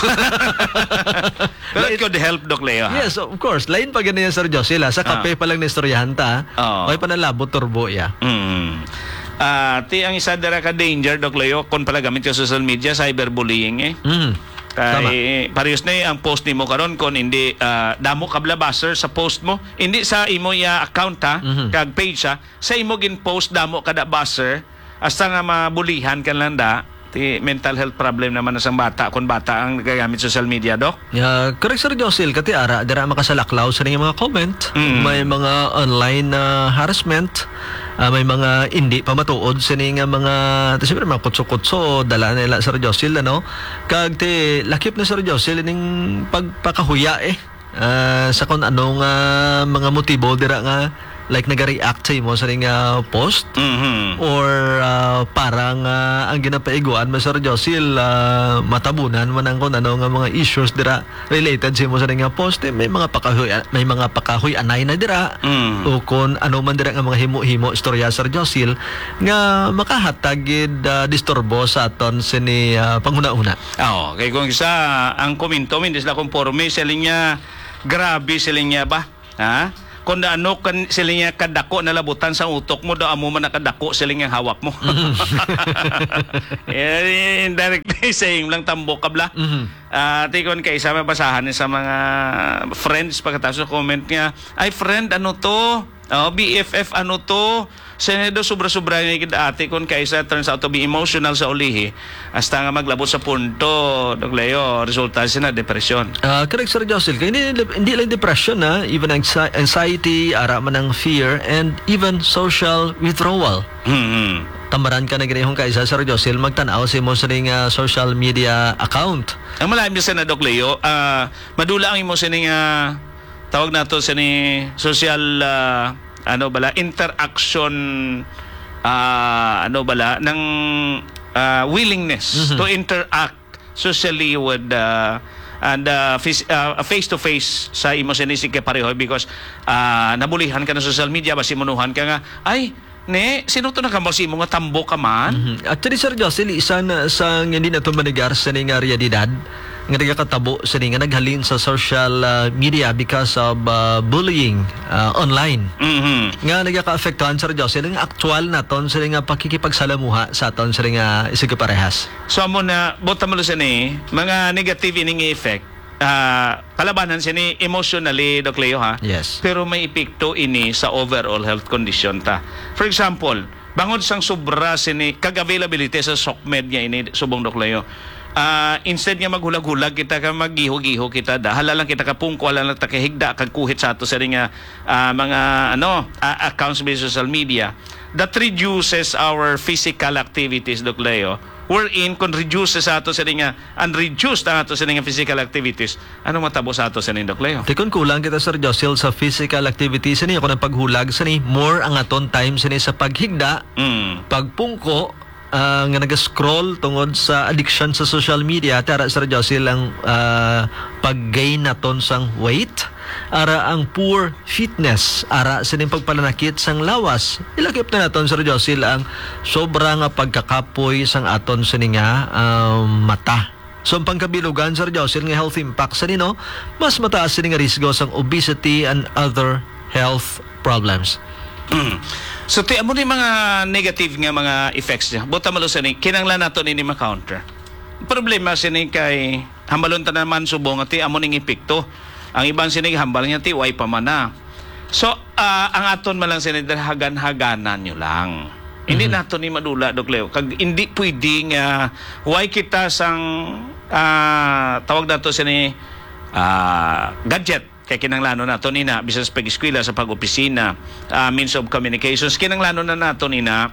Pero it could help, Doc Leo. Ha? Yes, of course. Lain pa ganyan, Sir Josel. Sa kape ah. pa lang na istoryahan ta. Oh. Okay pa nalabo turbo ya. Mm. Ah, ti ang isa dara ka danger, Doc Leo, kung pala gamit yung social media, cyberbullying eh. Mm. Kay parehas na ang post nimo karon kon hindi uh, damo kabla baser sa post mo, hindi sa imo ya account ha, mm-hmm. kag page ha, sa imo gin post damo kada baser hasta nga mabulihan kan lang da. Ti mental health problem naman sa bata kung bata ang nagagamit social media, Doc. Yeah, correct, Sir Josel. Kati ara dira makasalaklaw sa ning mga comment, mm-hmm. may mga online uh, harassment, uh, may mga hindi pa matuod sa ning mga siyempre mga kutso-kutso dala nila, Sir Josel, ano. Kag ti lakip na, Sir Josel, ning pagpakahuya eh uh, sa kung anong uh, mga motibo dira nga like nag-react sa imo sa ring uh, post, mm-hmm. or uh, parang uh, ang ginapaiguan mo, Sir Josel, uh, matabunan man ang kung ano nga mga issues dira related sa imo sa ring uh, post, eh, may mga pakahoy may mga pakahoy anay na dira, mm. o kung ano man dira nga mga himo-himo istorya, Sir Josel, nga makahatagid uh, disturbo sa aton sini uh, panghuna-una. Oo, kay kung isa ang komento hindi sila konforme sa linya, grabe sa linya ba, ha? Kung ano kan sila niya kadako na labutan sa utok mo, daw amo man nakadako sila niya hawak mo. eh, indirectly saying lang tambok kabla. Mm-hmm. Uh, tikon kay isa mabasahan sa mga friends pagkatapos comment niya, ay friend ano to? Oh, B F F ano to? Senado sobra-sobra ni ati kon kaysa turns out to be emotional sa ulihi hasta nga maglabot sa punto, Doc Leo, resulta sina depression. Uh, correct, Sir Josel. Kaya hindi, hindi lang depression, ha? Even anxiety, ara man ng fear, and even social withdrawal. Mm-hmm. Tamaran ka na ganihong kaisa, Sir Josel, magtanaw sa imo sa ring uh, social media account. Ang malalim sa na, Doc Leo, uh, madula ang imo sa ning uh, tawag nato sa ni social uh, ano bala interaction, uh, ano bala ng uh, willingness mm-hmm. to interact socially with uh, and uh, face, uh, face to face sa imo sinisig kay pareho because uh, nabulihan ka na social media basi munuhan ka nga ay ne sino to nakambasi mo nga tambo ka man. Mm-hmm. Actually, Sir Josel, isa na sa hindi na to manigar sa ning realidad nga nagkatabo sa nga naghalin sa social uh, media because of uh, bullying uh, online. Mm-hmm. Nga nagka-affectuhan, Sir Josel, ang actual na ton sa nga pakikipagsalamuha sa ton sa nga isig parehas. So mo na bota mo sa ni mga negative ining effect. Uh, kalabanan siya ni emotionally, Doc Leo, ha? Yes. Pero may epekto ini sa overall health condition ta. For example, bangod sang sobra sini kag-availability sa SOCMED niya ini subong, Doc Leo. Uh, instead nga maghulag-hulag kita ka maggiho-giho kita da hala lang kita ka pungko hala lang ta kahigda kag kuhit sa ato sa ring uh, mga ano uh, accounts sa social media that reduces our physical activities, Doc Leo, wherein kung reduces sa ato sa ring unreduced ang ato sa ring physical activities, ano matabo sa ato sa ring, Doc Leo? Tikon kulang kita, Sir Josel, sa physical activities sa niya kung paghulag sa ni more ang aton time sa ni sa paghigda, mm. pagpungko, Uh, nga nag-scroll tungod sa addiction sa social media, tara, Sir Josel, ang uh, pag-gain naton sang weight, ara ang poor fitness, ara sining pagpalanakit sang lawas. Ilakip na naton, Sir Josel, ang sobra nga pagkakapoy sang aton sininga um, mata. So ang pangkabilugan, Sir Josel, nga health impact sa nino, mas mataas sining risgo sang obesity and other health problems. Mm. So ti amo ni mga negative nga mga effects niya. Buta malo sa ni kinanglan nato ni ma-counter. Problema sini kay hambalon ta naman subong ti amo ning epekto. Ang ibang sinig hambal niya ti way pa man na. So, ah, ang aton man lang sinidar, hagan-haganan nyo lang. Hindi nato ni madula, Dok Leo. Kag hindi pwedeng uh, why kita sang ah, tawag nato sa ni ah, gadget kay kinanglano nato nina bisan sa pag-eskwela sa pag-opisina, ah, means of communications kinanglano na nato nina.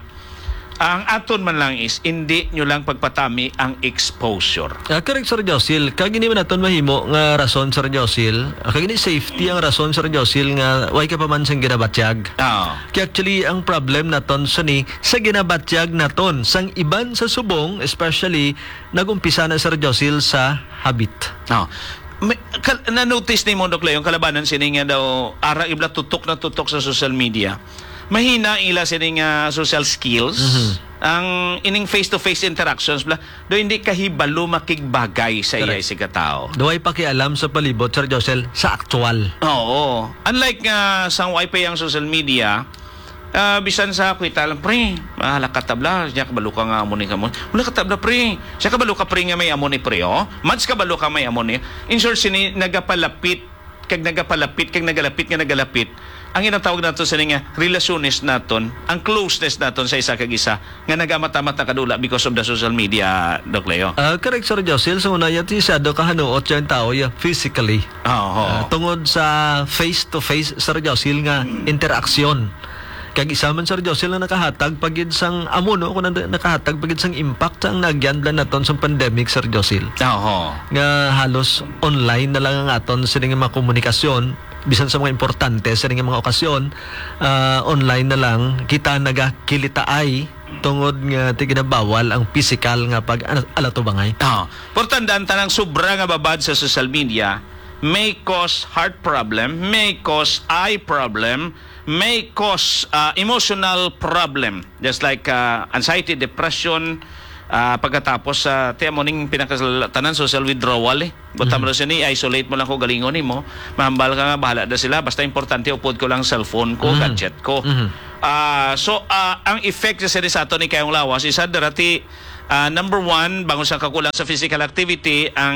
Ang aton man lang is hindi nyo lang pagpatami ang exposure. Uh, correct, Sir Josil. Kag hindi man naton mahimo nga rason, Sir Josil. Uh, kag hindi safety ang rason, Sir Josil, nga way ka pa man sang ginabatyag. Oh. Kaya actually, ang problem naton sa ni, sa ginabatyag naton, sang iban sa subong, especially, nagumpisa na, Sir Josil, sa habit. Oh. May, kal, na-notice ni mo, Dok Leo, yung kalabanan sining nga daw, ara ibla tutok na tutok sa social media. Mahina ila sining uh, social skills. Mm-hmm. Ang ining face-to-face interactions bla, do hindi kahibalo makigbagay sa iya si katao. Duway pakialam sa palibot, Sir Josel, sa aktual. Oo. Unlike nga uh, sa wifi ang social media, uh, bisan sa kwita lang, pre, mahala katabla, siya kabalo ka nga amon ni kamon. Wala katabla, pre. Siya kabalo ka, pre, nga may amon ni pre, oh. Mads kabalo ka may amon ni. In short, sini, nagapalapit, kag nagapalapit, kag nagalapit, nga nagalapit. Ang inatawag nato sa nga relasyones naton, ang closeness naton sa isa kag isa nga nagamamat na kadula because of the social media, Doc Leo. Uh, correct, Sir Josil. So, una yati siya do kahanuot yung tao ya physically. Oo. Uh, tungod sa face-to-face, Sir Josil, nga interaksyon. Kag isa man, Sir Josil, na nakahatag pagid sang amuno kung na nakahatag pagid sang impact ang nagyandlan naton sa pandemic, Sir Josil. Oo. Nga halos online na lang ang aton sa nga mga komunikasyon. Bisan sa mga importante sa mga okasyon, uh, online na lang kita nagakilitaay tungod nga ti ginabawal ang physical nga pag alato bangay. Oh. Portandaan tanang sobra nga babad sa social media may cause heart problem, may cause eye problem, may cause uh, emotional problem, just like uh, anxiety, depression, Uh, pagkatapos sa uh, tiya mo ning pinakatanan social withdrawal eh. Buta mo mm-hmm. ni isolate mo lang ko galingon nimo. Mahambal ka nga bahala na sila basta importante upod ko lang cellphone ko, mm-hmm. gadget ko. Mm-hmm. Uh, so uh, ang effect sa sa ato ni kayong lawas isa darati uh, number one bangon sa kakulang sa physical activity ang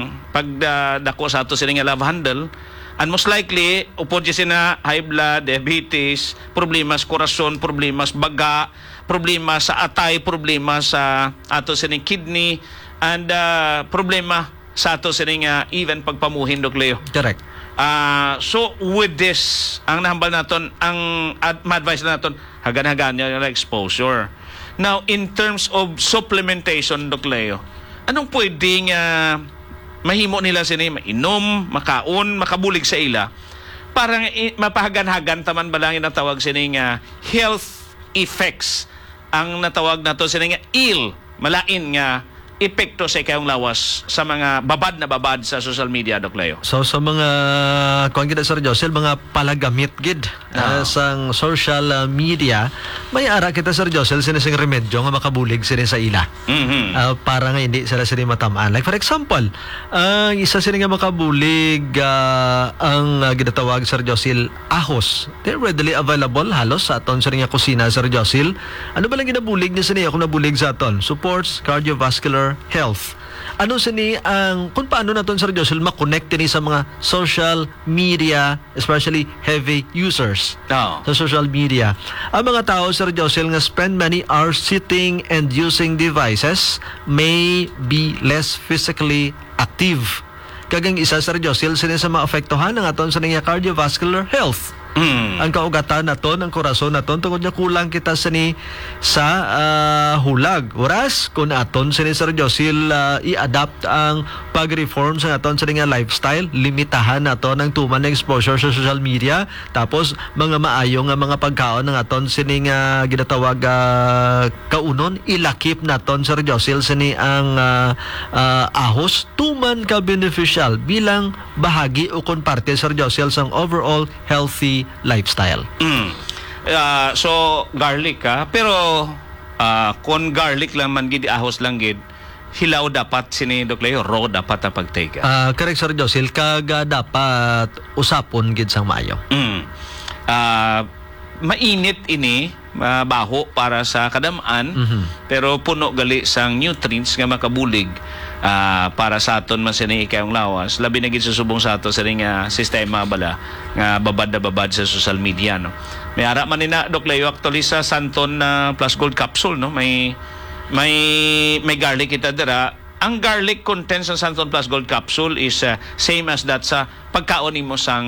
pagdako sa ato sila nga love handle. And most likely, upod sina high blood, diabetes, problema sa korason, problema sa baga, problema sa atay, problema sa ato sining kidney, and uh, problema sa ato sining uh, even pagpamuhin, Dok Leo. Correct. Uh, so, with this, ang nahambal naton, ang ad- ma-advise naton, hagan-hagan yung exposure. Now, in terms of supplementation, Dok Leo, anong pwedeng uh, mahimo nila sini mainom, makaon, makabulig sa ila para i- mapahagan-hagan taman balangin ang tawag sini nga health effects ang natawag nato sini nga ill malain nga epekto sa ikayong lawas sa mga babad na babad sa social media, Dok Leo. So sa mga kuan gid, Sir Josel, mga palagamit gid uh, Oh. sang social uh, media, may ara kita, Sir Josel, sinising remedyo nga makabulig sini sa ila. Mm-hmm. Uh, para nga hindi sila sini matamaan. Like for example, ang uh, isa sini nga makabulig uh, ang uh, ginatawag, Sir Josel, ahos. They're readily available halos sa aton sini nga kusina, Sir Josel. Ano ba lang ginabulig ni sini kung nabulig sa aton? Supports cardiovascular health. Ano sini ang kung paano naton, Sir Josel, makonect ni sa mga social media, especially heavy users Oh. sa social media. Ang mga tao, Sir Josel, nga spend many hours sitting and using devices may be less physically active. Kagang isa, Sir Josel, sini sa maapektuhan ng aton sa nga cardiovascular health. Mm. Ang kaugatan naton, ang korason naton, tungod niya kulang kita sini sa uh, hulag. Oras kung aton sini, Sir Josil, uh, i-adapt ang pag-reform sa aton sini nga lifestyle, limitahan naton ang tuman na exposure sa social media, tapos mga maayo nga mga pagkaon ng aton sini nga ginatawag uh, kaunon, ilakip naton, Sir Josil, sini ang uh, uh, ahos tuman ka beneficial bilang bahagi o kon parte, Sir Josil, sang overall healthy lifestyle. Mm. Uh, so garlic ka pero uh, kung garlic lang man gid ahos lang gid hilaw dapat sini, Dok Leo, raw dapat na pagtake. Uh, correct, Sir Josil, kaga dapat usapon gid sang maayo. Mm. Uh, mainit ini, mabaho para sa kadamaan, Mhm. pero puno gali sang nutrients nga makabulig ah, para sa aton man sini ikayong lawas. Labi na gid sa subong sa ato sa ring ah, sistema bala nga babad na babad sa social media, no. May ara man nina Doc Leo actually sa Santon na Plus Gold capsule, no. May may may garlic kita dira. Ang garlic content sa Santon Plus Gold capsule is uh, same as that sa pagkaon nimo sang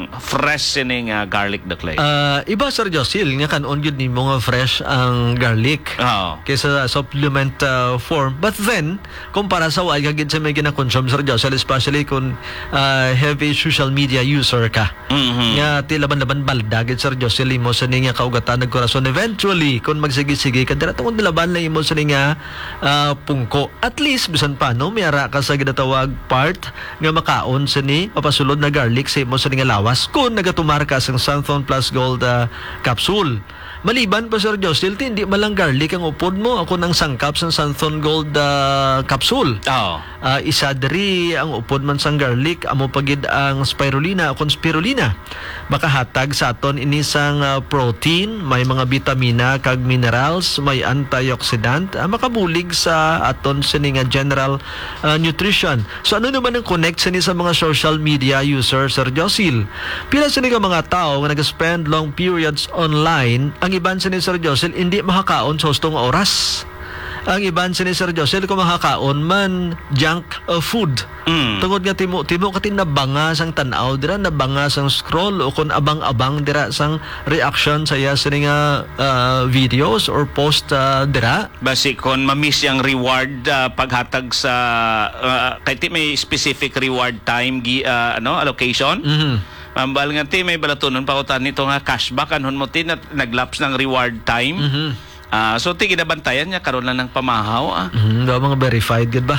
fresh sining uh, garlic, Doc Leo. Ah, iba Sir Josil nga kanon gyud nimo nga fresh ang garlic. Oo. Kaysa supplement uh, form. But then, kumpara sa wala kagid sa may gina-consume, Sir Josil, especially kung uh, heavy social media user ka. Mhm. Nga tilaban-laban balda gid Sir Josil imo sa nga kaugatan ng korason. Eventually, kung magsige-sige ka dira tungod laban na imo sa nga uh, pungko. At least bisan pa no, may ara ka sa ginatawag part nga makaon sa ni papasulod na garlic sa imo sa nga lawas kung nagatumar ka sa Santon Plus Gold uh, capsule. Maliban pa Sir Josil, hindi malang garlic ang upod mo. Ako nang sangkap sa Santon Gold uh, capsule. Oo. Uh, isa diri ang upod man sang garlic, amo pagid ang spirulina o spirulina. Makahatag sa aton ini sang uh, protein, may mga vitamina kag minerals, may antioxidant, uh, makabulig sa aton sini nga general uh, nutrition. So ano naman ang connect sa ni sa mga social media user, Sir Josil? Pila sini nga mga tao nga nag-spend long periods online, ang iban sini Sir Josil hindi makakaon sa hustong oras. Ang iban sini Sir Josil kung makakaon man junk uh, food. Mm. Tungod nga timo timo katin nabanga sang tan-aw dira, nabanga sang scroll o kun abang-abang dira sang reaction sa iya sini nga uh, videos or post uh, dira. Basi kon ma-miss yung reward uh, paghatag sa uh, kahit di may specific reward time gi, uh, ano allocation. Mhm. Ambal nga ti may balatunon pa utan nito nga cashback anhon mo ti na naglaps ng reward time. Mhm. Ah, so ti ginabantayan niya karon lang ng pamahaw ah. Mhm, daw mga verified gid ba?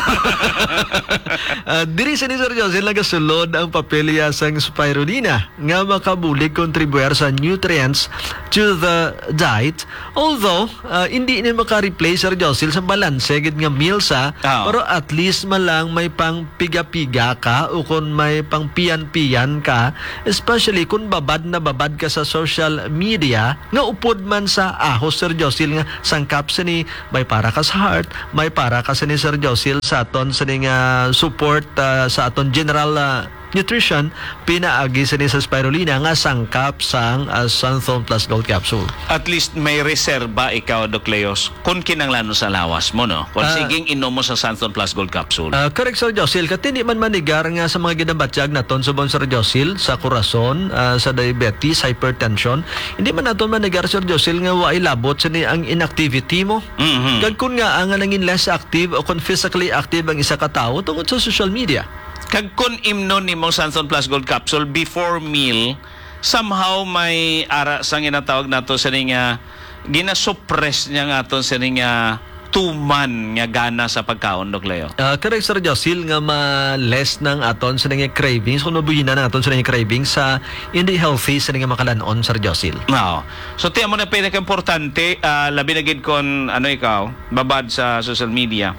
uh, diri sa ni Sir Josil nagasulod ang papilya sang spirulina nga makabulig kontribuyer sa nutrients to the diet. Although uh, hindi ni maka-replace Sir Josil sa balanse gid nga meal sa, Oh. pero at least man lang may pang piga-piga ka o kung may pang piyan-piyan ka, especially kung babad na babad ka sa social media nga upod man sa ahos Sir Josil nga sangkap sa ni may para ka sa heart, may para ka sa ni Sir Josil sa aton sa ni nga support uh, sa aton general uh, nutrition, pinaagi sa ni sa spirulina nga sangkap sang uh, Santon Plus Gold capsule. At least may reserba ikaw, Doc Leos, kung kinanglano sa lawas mo, no? Kung Ah. siging inom mo sa Santon Plus Gold capsule. Uh, correct Sir Josil, katindi man manigar nga sa mga ginabatyag naton sa bon Sir Josil, sa kurason, uh, sa diabetes, hypertension, hindi man naton manigar Sir Josil nga waay labot sa ni ang inactivity mo. Mhm. Kag kun nga ang nangin less active o kung physically active ang isa ka tawo tungod sa social media. Kag kun imno nimo Santon Plus Gold capsule before meal, somehow may ara sang ginatawag nato sa nga ginasuppress niya nga aton sa nga tuman nga gana sa pagkaon, Doc Leo. Uh, correct Sir Josil nga ma-less ng aton sa nga cravings kung mabuhinan ng aton sa nga cravings sa hindi healthy sa nga makalanon Sir Josil. No. So tiyan mo na pinaka-importante, uh, labi na gid kon ano ikaw, babad sa social media.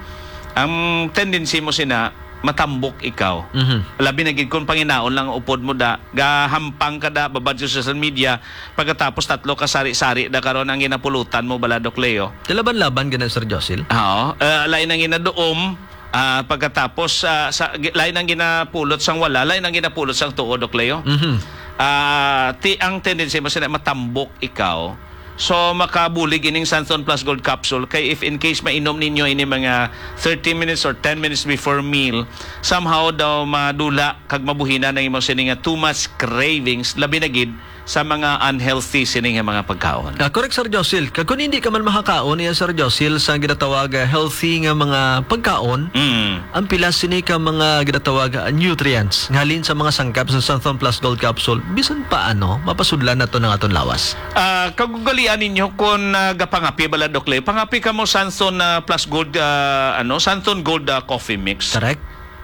Ang tendency mo sina matambok ikaw. Mhm. Labi na gid kung panginaon lang ang upod mo da, gahampang ka da babad sa social media, pagkatapos tatlo ka sari-sari da karon ang ginapulutan mo bala, Doc Leo. Laban-laban gina Sir Josil. Oo, uh, lain ang ginaduom, ah, pagkatapos ah, sa lain ang ginapulot sang wala, lain ang ginapulot sang tuo, Doc Leo. Mhm. Ah, ti ang tendency mo sina matambok ikaw. So makabulig ining Santon Plus Gold capsule kay if in case mainom ninyo ini mga thirty minutes or ten minutes before meal, somehow daw madula kag mabuhina na imong sini nga too much cravings labi na gid sa mga unhealthy sini nga mga pagkaon. Ah, correct Sir Josil. Kag kung hindi ka man makakaon iya Sir Josil sa ginatawag ah, healthy nga mga pagkaon, Mm. ang pila sini ka mga ginatawag ah, nutrients ngalin sa mga sangkap sa Santon Plus Gold capsule bisan pa ano mapasudlan nato ng aton lawas. Ah, kagugalian ninyo kung uh, gapangapi bala, Doc Leo. Pangapi ka mo Santon uh, Plus Gold uh, ano Santon Gold uh, coffee mix. Correct?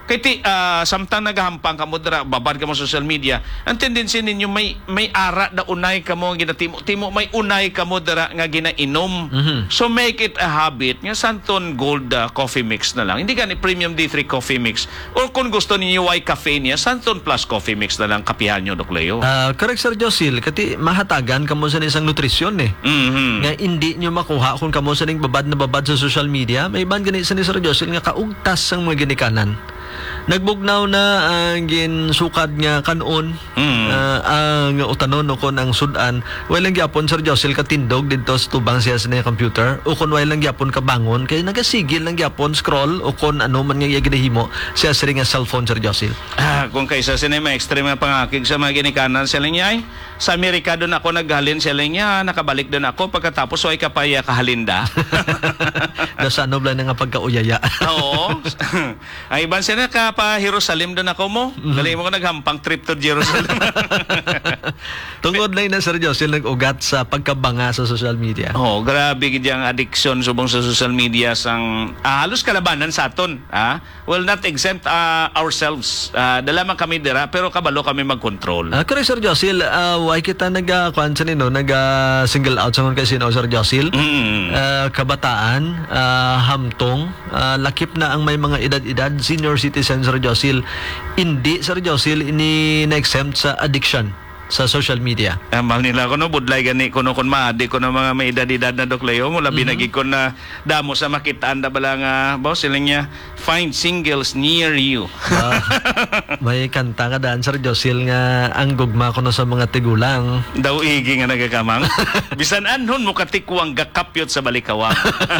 Kay ti ah, samtang nagahampang ka mo dira, babad ka mo sa social media, ang tendency ninyo may may ara da unay ka mo ginatimo timo may unay ka mo dira nga ginainom. Mhm. So make it a habit nga Santon Gold ah, coffee mix na lang. Hindi gani premium D three coffee mix. Or kung gusto ninyo ay cafe niya, Santon Plus coffee mix na lang kapihan nyo, Doc Leo. Ah, correct Sir Josil, kati mahatagan kamo sa isang nutrisyon eh. Mhm. Nga hindi nyo makuha kung kamo sa ning babad na babad sa social media, may ban gani sa ni Sir Josil nga kaugtas sang mga ginikanan. Nagbugnaw na ang ginsukad nga kanon, Mm. ah, ang utanon o kon ang sudan, walang gyapon Sir Josil katindog dito sa tubang siya sa niya computer o kon walang gyapon kabangon kay nagasigil lang gyapon scroll o kon ano man nga ginahimo siya sa nga cellphone Sir Josil. Ah, kung kaysa sinema extreme nga pangakig sa mga ginikanan sila niya ay sa Amerika doon ako naghalin sila niya, nakabalik doon ako pagkatapos ay kapaya kahalinda. Da sa ano lang nga pagkauyaya. Oo. Ay iban sila ka pa Jerusalem doon ako mo. Dali mo ko naghampang trip to Jerusalem. Tungod lang na Sir Josil nag-ugat sa pagkabanga sa social media. Oh, grabe gid ang addiction subong sa social media sang ah, halos kalabanan sa aton, ah. Will not exempt ah, ourselves. Ah, dala man kami dira pero kabalo kami mag-control. Ah, correct Sir Josil, uh, why kita nag uh, kwan sa nino, nag uh, single out sa mga kasino Sir Josil. Mm. Ah, kabataan, ah, hamtong, ah, lakip na ang may mga edad-edad, senior citizen Sir Josil, hindi Sir Josil ini na-exempt sa addiction sa social media. Amal nila ko no budlay gani kuno kun maadi ko na mga may edad-edad na Doc Leo mo labi Mm-hmm. nagi ko na damo sa makitaan da bala nga boss sila niya find singles near you. Ah, may kanta nga daan Sir Josil nga ang gugma ko no sa mga tigulang. Daw igi nga nagakamang. Bisan anhon mo katikwang gakapyot sa balikawang.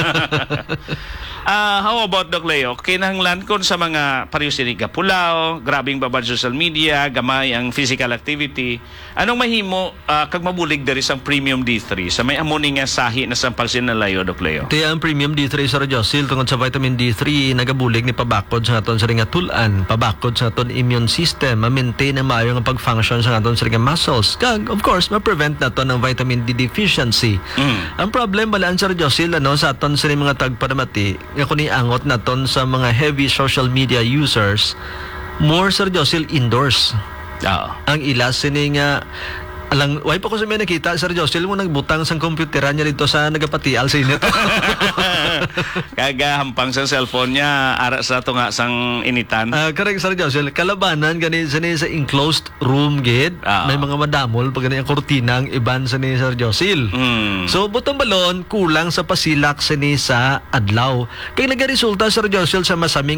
Ah, how about Doc Leo? Kinahanglan kon sa mga pareho sini gapulaw, grabing babad social media, gamay ang physical activity. Anong mahimo ah, kag mabulig diri sang premium D three sa may amoni nga sahi na sang pagsinalayo Doc Leo? Kaya ang premium D three Sir Josil tungod sa vitamin D three nagabulig ni pabakod sa aton sa nga tulan, pabakod sa aton immune system, ma-maintain ang maayo nga pag-function sa aton sa nga muscles. Kag of course ma-prevent nato ng vitamin D deficiency. Mm. Ang problem balaan Sir Josil ano sa aton sa mga tagpadamati nga kuni angot naton sa mga heavy social media users more Sir Josil indoors. Oo. Ang ilas sini nga alang way pa ko sa may nakita Sir Josil mo nagbutang sang computeran niya dito sa nagapatial sa init. Kaga hampang sa cellphone niya ara sa tunga sang initan. Ah, correct Sir Josil, kalabanan gani sa ni sa enclosed room gid. Ah. May mga madamol pag gani ang kurtina ang iban sa ni Sir Josil. Mm. So butong balon kulang sa pasilak sa ni sa adlaw. Kay nagaresulta Sir Josil sa masaming